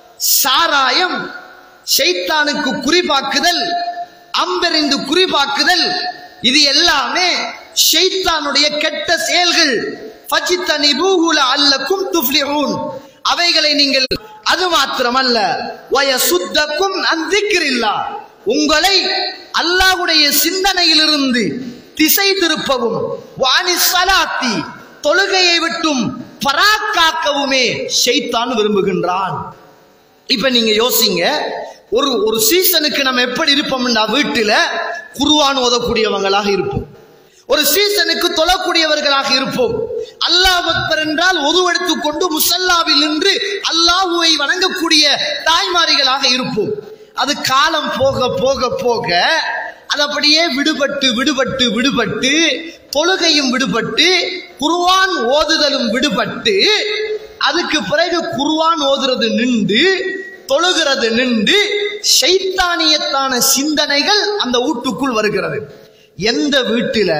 சாராயம், ஷைத்தானுக்கு குறிபாக்குதல், அம்பெறிந்து குறிபாக்குதல், இது எல்லாமே ஷைத்தானுடைய கெட்ட செயல்கள். ஃபஜ்தனிபூஹு லஅல்லக்கும் துஃப்லிஹூன். அவைகளை நீங்கள், அது மாத்திரமல்ல, வயசுத்தக்கும் அன் திக்ரில்லாஹ், உங்களை அல்லாஹ்வுடைய சிந்தனையிலிருந்து திசை திருப்பவும், வானி ஸலாத்தி, தொழுகையை விட்டும் பராக்காக்கவுமே ஷைத்தான் விரும்புகின்றான். இப்ப நீங்க யோசிங்க, ஒரு ஒரு சீசனுக்கு நம்ம எப்படி இருப்போம்னா, வீட்டில குர்ஆன் ஓதக்கூடியவங்களாக இருப்போம், ஒரு சீசனுக்கு தொழக்கூடியவர்களாக இருப்போம். அல்லாஹ் அக்பர் என்றால் ஒது எடுத்துக்கொண்டு முசல்லாவில் நின்று அல்லாஹ்வை வணங்கக்கூடிய தாய்மாரிகளாக இருப்போம். அது காலம் போக போக போக அது அப்படியே விடுபட்டு விடுபட்டு விடுபட்டு தொழுகையும் விடுபட்டு குர்ஆன் ஓதுதலும் விடுபட்டு, அதுக்கு பிறகு குர்ஆன் ஓதுறது நின்று தொழுகிறது நின்று ஷைத்தானியத்தான சிந்தனைகள் அந்த வீட்டுக்குள் வருகிறது. எந்த வீட்டில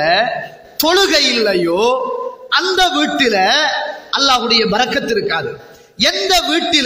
தொழுகை இல்லையோ அந்த வீட்டில அல்லாஹ்வுடைய பரக்கத் இருக்காது. எந்த வீட்டில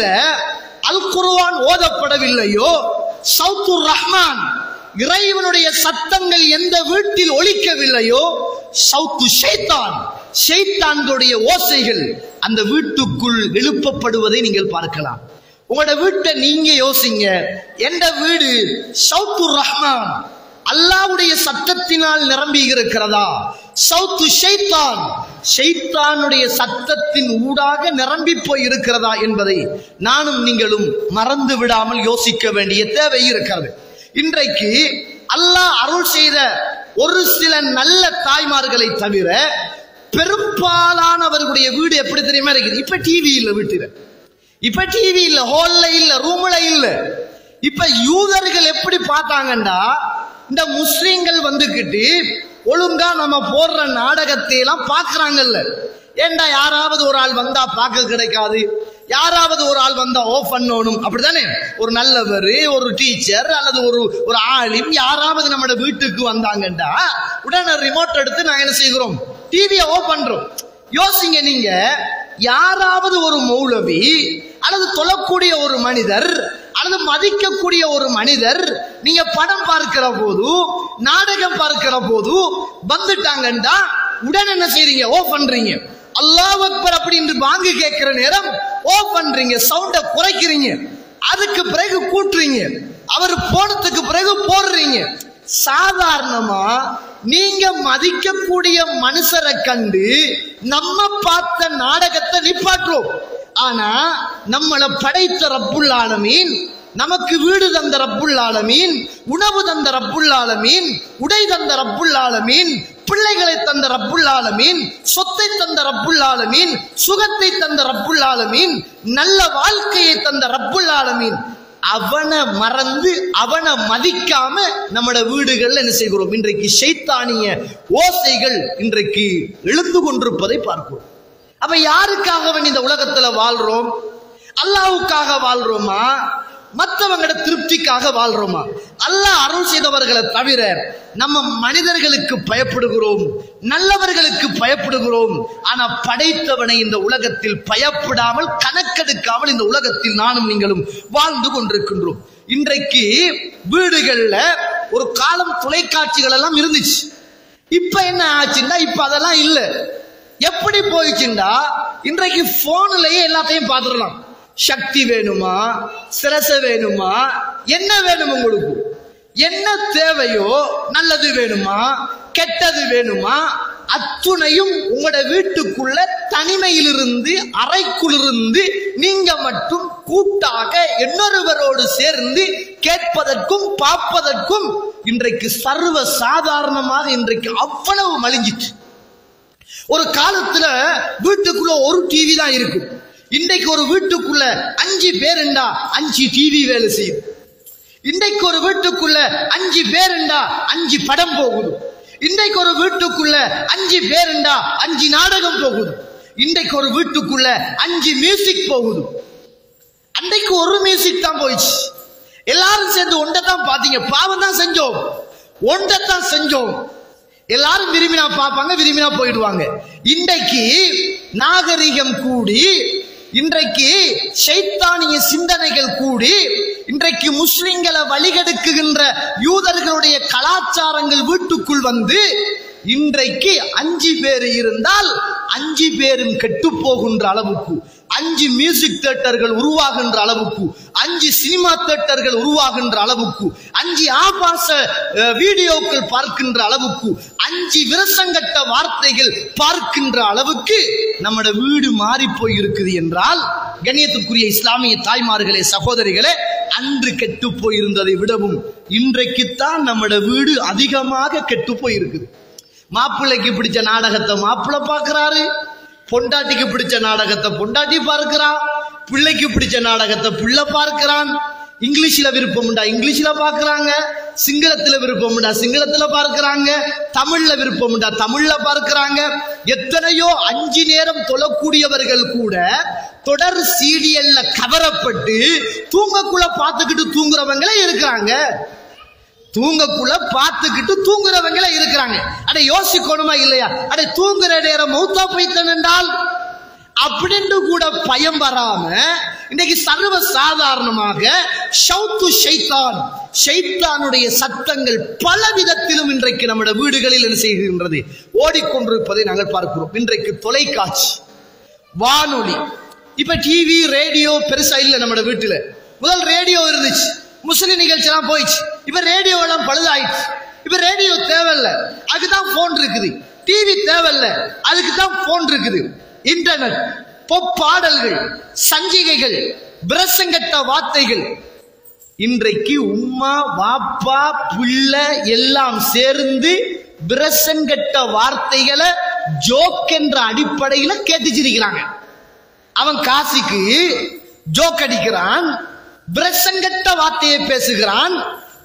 அல் குர்ஆன் ஓதப்படவில்லையோ, சௌத்துர் ரஹ்மான், இறைவனுடைய சத்தங்கள் எந்த வீட்டில் ஒலிக்கவில்லையோ, சௌத்து ஷைத்தான், ஷைத்தானுடைய ஓசைகள் அந்த வீட்டுக்குள் எழுப்பப்படுவதை நீங்கள் பார்க்கலாம். உங்களோட வீட்டை நீங்க யோசிங்க, எந்த வீடு சௌத்துர் ரஹ்மான், அல்லாஹ்வுடைய சத்தத்தினால் நிரம்பி இருக்கிறதா, சௌத்து ஷைத்தான், ஷைத்தானுடைய சத்தத்தின் ஊடாக நிரம்பி போய் இருக்கிறதா என்பதை நானும் நீங்களும் மறந்து விடாமல் யோசிக்க வேண்டிய தேவை இருக்கிறது. இன்றைக்கு அல்லாஹ் அருள் செய்த ஒரு சில நல்ல தாய்மார்களை தவிர பெரும்பாலானவர்களுடைய வீடு எப்படி தெரியுமா இருக்குது? இப்ப டிவி இல்ல வீட்டுல, இப்ப டிவி இல்ல, ஹால்ல இல்ல, ரூம்ல இல்ல. இப்ப யூதர்கள் எப்படி பார்த்தாங்கன்னா, இந்த முஸ்லிம்கள் வந்துகிட்டு ஒழுங்கா நம்ம போடுற நாடகத்தை எல்லாம் பாக்குறாங்கல்ல. ஏண்டா யாராவது ஒரு ஆள் வந்தா பார்க்க கிடைக்காது, யாராவது ஒரு ஆள் வந்தா ஓஃப் பண்ணணும், அப்படித்தானே? ஒரு நல்லவர், ஒரு டீச்சர் அல்லது ஒரு ஒரு ஆலிம் யாராவது நம்ம வீட்டுக்கு வந்தாங்கண்டா உடனே ரிமோட் எடுத்து நாங்க என்ன செய்கிறோம், டிவியை ஓஃப் பண்றோம். யோசிங்க நீங்க, யாராவது ஒரு மௌலவி அல்லது தொழக்கூடிய ஒரு மனிதர் அல்லது மதிக்கக்கூடிய ஒரு மனிதர் நீங்க படம் பார்க்கிற போது, நாடகம் பார்க்கிற போது வந்துட்டாங்கண்டா உடனே என்ன செய்றீங்க, ஓஃப் பண்றீங்க. அல்லாஹ் அக்பர் அப்படின்னு பாங்கு கேட்கிற நேரம் ஓஃப் பண்றீங்க, சவுண்ட குறைக்கிறீங்க. அதுக்கு பிறகு கூட்டுறீங்க, அவர் போனதுக்கு பிறகு போடுறீங்க. சாதாரணமா நீங்க மதிக்கக்கூடிய மனுஷரை கண்டு நம்ம பார்த்த நாடகத்தை நிப்பாட்டுறோம். ஆனா நம்மளை படைத்த ரப்புல் ஆலமீன், நமக்கு வீடு தந்த ரப்புல் ஆலமீன், உணவு தந்த ரப்புல் ஆலமீன், உடை தந்த ரப்புல் ஆலமீன், பிள்ளைகளை தந்த ரப்புல் ஆலமீன், சொத்தை தந்த ரப்புல் ஆலமீன், சுகத்தை தந்த ரப்புல் ஆலமீன், நல்ல வாழ்க்கையை தந்த ரப்புல் ஆலமீன், அவனை மறந்து அவனை மதிக்காம நம்மட வீடுகள்ல என்ன செய்கிறோம்? இன்றைக்கு ஷைத்தானிய ஓசைகள் இன்றைக்கு எழுந்து கொண்டிருப்பதை பார்க்கிறோம். அப்ப யாருக்காக இந்த உலகத்துல வாழ்றோம்? அல்லாஹ்வுக்காக வாழ்றோமா, மற்றவங்களோட திருப்திக்காக வாழ்றோமா? அல்லாஹ் அருள் செய்தவர்களை தவிர நம்ம மனிதர்களுக்கு பயப்படுகிறோம், நல்லவர்களுக்கு பயப்படுகிறோம். ஆனா படைத்தவனை இந்த உலகத்தில் பயப்படாமல், கணக்கெடுக்காமல் இந்த உலகத்தில் நானும் நீங்களும் வாழ்ந்து கொண்டிருக்கின்றோம். இன்றைக்கு வீடுகள்ல ஒரு காலம் தொலைக்காட்சிகள் எல்லாம் இருந்துச்சு. இப்ப என்ன ஆச்சுன்னா, இப்ப அதெல்லாம் இல்ல. எப்படி போயிடுச்சுண்டா, இன்றைக்கு போன்லயே எல்லாத்தையும் பார்த்துடலாம். சக்தி வேணுமா, சிரச வேணுமா, என்ன வேணும் உங்களுக்கு, என்ன தேவையோ, நல்லது வேணுமா, கெட்டது வேணுமா, அத்துணையும் உங்களோட வீட்டுக்குள்ள தனிமையிலிருந்து, அறைக்குள்ளிருந்து நீங்க மட்டும் கூட்டாக இன்னொருவரோடு சேர்ந்து கேட்பதற்கும் பார்ப்பதற்கும் இன்றைக்கு சர்வ சாதாரணமாக இன்றைக்கு அவ்வளவு மலிஞ்சிச்சு. ஒரு காலத்துல வீட்டுக்குள்ள ஒரு டிவி தான் இருக்கும். இன்றைக்கு ஒரு வீட்டுக்குள்ள அஞ்சு பேருண்டா அஞ்சு டிவி வேலை செய்யுது. இன்றைக்கு ஒரு வீட்டுக்குள்ள அஞ்சு பேருண்டா அஞ்சு படம் போகுது. இன்றைக்கு ஒரு வீட்டுக்குள்ள அஞ்சு பேருண்டா அஞ்சு நாடகம் போகுது. இன்றைக்கு ஒரு வீட்டுக்குள்ள அஞ்சு மியூசிக் போகுது. அன்றைக்கு ஒரு மியூசிக் தான் போயிடுச்சு. எல்லாரும் சேர்ந்து ஒன்றை தான் பாத்தீங்க, பாவம் தான் செஞ்சோம், ஒன்றை தான் செஞ்சோம். எல்லாரும் விரும்பினா பார்ப்பாங்க, விரும்பினா போயிடுவாங்க. இன்றைக்கு நாகரிகம் கூடி, இன்றைக்கு ஷைத்தானிய சிந்தனைகள் கூடி, இன்றைக்கு முஸ்லிம்களை வழிகெடுக்குகின்ற யூதர்களுடைய கலாச்சாரங்கள் வீட்டுக்குள் வந்து, இன்றைக்கு அஞ்சு பேர் இருந்தால் அஞ்சு பேரும் கெட்டு போகின்ற அளவுக்கு, அஞ்சு மியூசிக் தியேட்டர்கள் உருவாகின்ற அளவுக்கு, அஞ்சு சினிமா தியேட்டர்கள் உருவாகின்ற அளவுக்கு, அஞ்சு ஆபாச வீடியோக்கள் பார்க்கின்ற அளவுக்கு, அஞ்சு விரசங்கட்ட வார்த்தைகள் பார்க்கின்ற அளவுக்கு நம்மட வீடு மாறி போய் இருக்குது என்றால், கண்ணியத்துக்குரிய இஸ்லாமிய தாய்மார்களே, சகோதரிகளே, அன்று கெட்டு போயிருந்ததை விடவும் இன்றைக்குத்தான் நம்மட வீடு அதிகமாக கெட்டு போயிருக்குது. மாப்பிள்ளைக்கு பிடிச்ச நாடகத்தை மாப்பிள்ளை பார்க்கிறாரு, பொண்டாட்டிக்கு பிடிச்ச நாடகத்தை பொண்டாட்டி பார்க்கிறான், பிள்ளைக்கு பிடிச்ச நாடகத்தை பிள்ளை பார்க்கிறான். இங்கிலீஷ்ல விருப்பம் உண்டா இங்கிலீஷ்ல பார்க்கிறாங்க, சிங்களத்துல விருப்பம் உண்டா சிங்களத்துல பார்க்கிறாங்க, தமிழ்ல விருப்பம் உண்டா தமிழ்ல பார்க்கிறாங்க. எத்தனையோ அஞ்சு நேரம் தொழக்கூடியவர்கள் கூட தொடர் சீரியல்ல கவரப்பட்டு தூங்கக்குள்ள பார்த்துக்கிட்டு தூங்குறவங்களே இருக்கிறாங்க. தூங்கக்குள்ள பார்த்துக்கிட்டு தூங்குறவங்களே இருக்கிறாங்க. அட யோசிக்கணுமா இல்லையா? அட தூங்குற நேரம் மௌத்தா போய்த்தன் என்றால் அப்படின்னு கூட பயம் வராம இன்னைக்கு சர்வ சாதாரணமாக ஷௌத்து ஷைத்தான், ஷைத்தானுடைய சத்தங்கள் பல விதத்திலும் இன்றைக்கு நம்முடைய வீடுகளில் என்ன செய்கின்றது, ஓடிக்கொண்டிருப்பதை நாங்கள் பார்க்கிறோம். இன்றைக்கு தொலைக்காட்சி, வானொலி, இப்ப டிவி ரேடியோ பெருசா இல்லை. நம்முடைய வீட்டுல முதல் ரேடியோ இருந்துச்சு, முஸ்லிம் நிகழ்ச்சி எல்லாம் போயிடுச்சு. இப்ப ரேடியோ எல்லாம் பழுதாயிடுச்சு. இப்ப ரேடியோ தேவையில்ல, அதுக்குதான் போன் இருக்குது. டிவி தேவையில்ல, அதுக்கு தான் போன் இருக்குது. இன்டர்நெட், பொப்பாடல்கள், சஞ்சிகைகள், பிரசங்கட்ட வார்த்தைகள். இன்றைக்கு உம்மா வாப்பா பிள்ளை எல்லாம் சேர்ந்து பிரசங்கட்ட வார்த்தைகளை ஜோக் என்ற அடிப்படையில கேட்டுச்சிருக்கிறாங்க. அவன் காசிக்கு ஜோக் அடிக்கிறான், பிரசங்கட்ட வார்த்தையை பேசுகிறான்,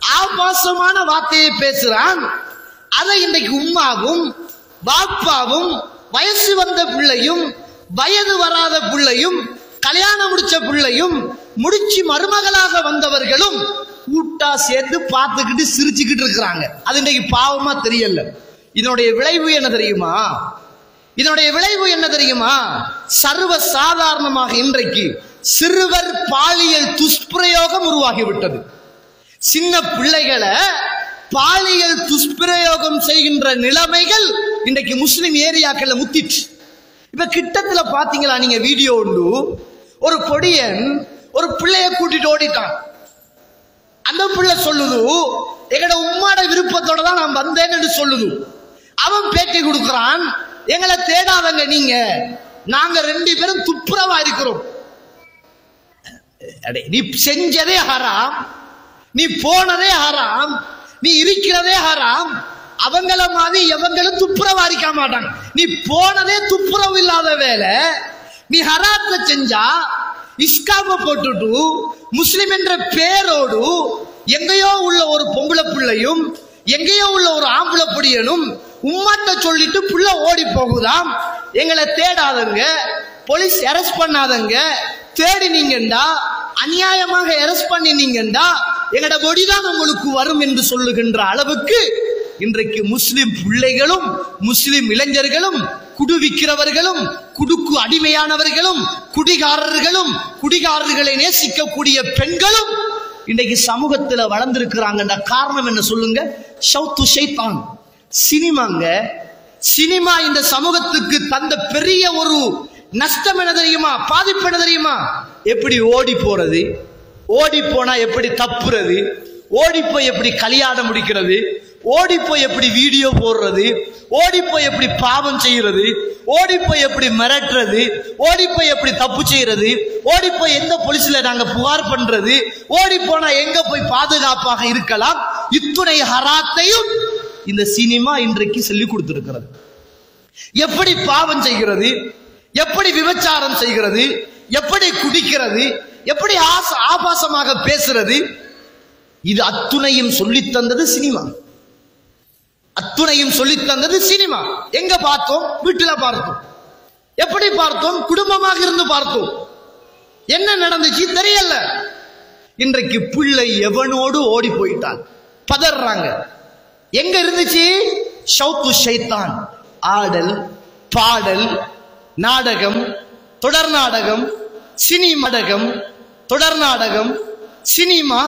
ஆபாசமான வார்த்தையை பேசுகிறான். அதை இன்றைக்கு உம்மாவும் பாப்பாவும், வயசு வந்த பிள்ளையும், வயது வராத பிள்ளையும், கல்யாணம் முடிச்ச பிள்ளையும், முடிச்சு மருமகளாக வந்தவர்களும் கூட்டா சேர்ந்து பார்த்துக்கிட்டு சிரிச்சுக்கிட்டு இருக்கிறாங்க. அது இன்றைக்கு பாவமா தெரியல. இதனுடைய விளைவு என்ன தெரியுமா? இதனுடைய விளைவு என்ன தெரியுமா? சர்வ சாதாரணமாக இன்றைக்கு சிறுவர் பாலியல் துஷ்பிரயோகம் உருவாகிவிட்டது. சின்ன பிள்ளைகளை பாலியல் துஷ்பிரயோகம் செய்கின்ற நிலைமைகள் இன்றைக்கு முஸ்லிம் ஏரியாக்கள்ல முத்திச்சு. இப்ப கிட்டத்துல பாத்தீங்களா நீங்க வீடியோ உண்டு, ஒரு பொடியன் ஒரு பிள்ளைய கூட்டிட்டு ஓடிட்டான். அந்த பிள்ளை சொல்லுது, எங்கட உம்மாட விருப்பத்தோட தான் நான் வந்தேன் என்று சொல்லுது. அவன் பேட்டி கொடுக்கிறான், எங்களை தேடாதங்க நீங்க, நாங்க ரெண்டு பேரும் துப்புரவா இருக்கிறோம். நீ செஞ்சதே ஹராம், நீ போனதே ஹராம், நீ இருக்கிறதே ஹராம். அவங்கள மாதிரி எவங்களும் துப்புரவா இருக்க மாட்டாங்க. நீ போனதே துப்புரவு இல்லாத வேலை. நீ ஹராத்தை செஞ்சா இஸ்காம போட்டுட்டு முஸ்லிம் என்ற பேரோடு எங்கேயோ உள்ள ஒரு பொம்பளை பிள்ளையும் எங்கேயோ உள்ள ஒரு ஆம்பளை பிடியனும் உம்மாட்ட சொல்லிட்டு புள்ள ஓடி போகுதாம். எங்களை தேடாதங்க, போலீஸ் அரெஸ்ட் பண்ணாதங்க, தேடினீங்கண்டா அநியாயமாக அரெஸ்ட் பண்ணினீங்கண்டா எங்கட பொடிதான் உங்களுக்கு வரும் என்று சொல்லுகின்ற அளவுக்கு இன்றைக்கு முஸ்லிம் பிள்ளைகளும் முஸ்லிம் இளைஞர்களும் குடுவிக்கிறவர்களும் குடுக்கு அடிமையானவர்களும் குடிகாரர்களும் குடிகாரர்களை நேசிக்கக்கூடிய பெண்களும் இன்றைக்கு சமூகத்துல வளர்ந்திருக்கிறாங்க. காரணம் என்ன சொல்லுங்க? ஷௌத்து ஷைத்தான், சினிமாங்க. சினிமா இந்த சமூகத்துக்கு தந்த பெரிய ஒரு நஷ்டம் என்ன தெரியுமா? பாதிப்பு என்ன தெரியுமா? எப்படி ஓடி போறது, ஓடி போனா எப்படி தப்புறது, ஓடி போய் எப்படி கல்யாணம் முடிக்கிறது, ஓடி போய் எப்படி வீடியோ போடுறது, ஓடி போய் எப்படி பாவம் செய்யறது, ஓடி போய் எப்படி மிரட்டுறது, ஓடி போய் எப்படி தப்பு செய்யறது, ஓடி போய் எந்த போலீஸ்ல நாங்க புகார் பண்றது, ஓடி போனா எங்க போய் பாதுகாப்பாக இருக்கலாம். இத்துணை ஹராத்தையும் இந்த சினிமா இன்றைக்கு சொல்லி கொடுத்திருக்கிறது. எப்படி பாவம் செய்கிறது, எப்படி விபச்சாரம் செய்கிறது, எப்படி குடிக்கிறது, எப்படி ஆபாசமாக பேசுறது, இது அத்துணையும் சொல்லி தந்தது சினிமா. அத்துணையும் சொல்லி தந்தது சினிமா. எங்க பார்த்தோம்? வீட்டுல பார்த்தோம். எப்படி பார்த்தோம்? குடும்பமாக இருந்து பார்த்தோம். என்ன நடந்துச்சு தெரியல. இன்றைக்கு பிள்ளை எவனோடு ஓடி போயிட்டான், பதறாங்க. எங்க இருந்துச்சு? ஷௌத்து ஷைத்தான். ஆடல், பாடல், நாடகம், தொடர் நாடகம், சினிமா நாடகம், தொடர் நாடகம், சினிமா,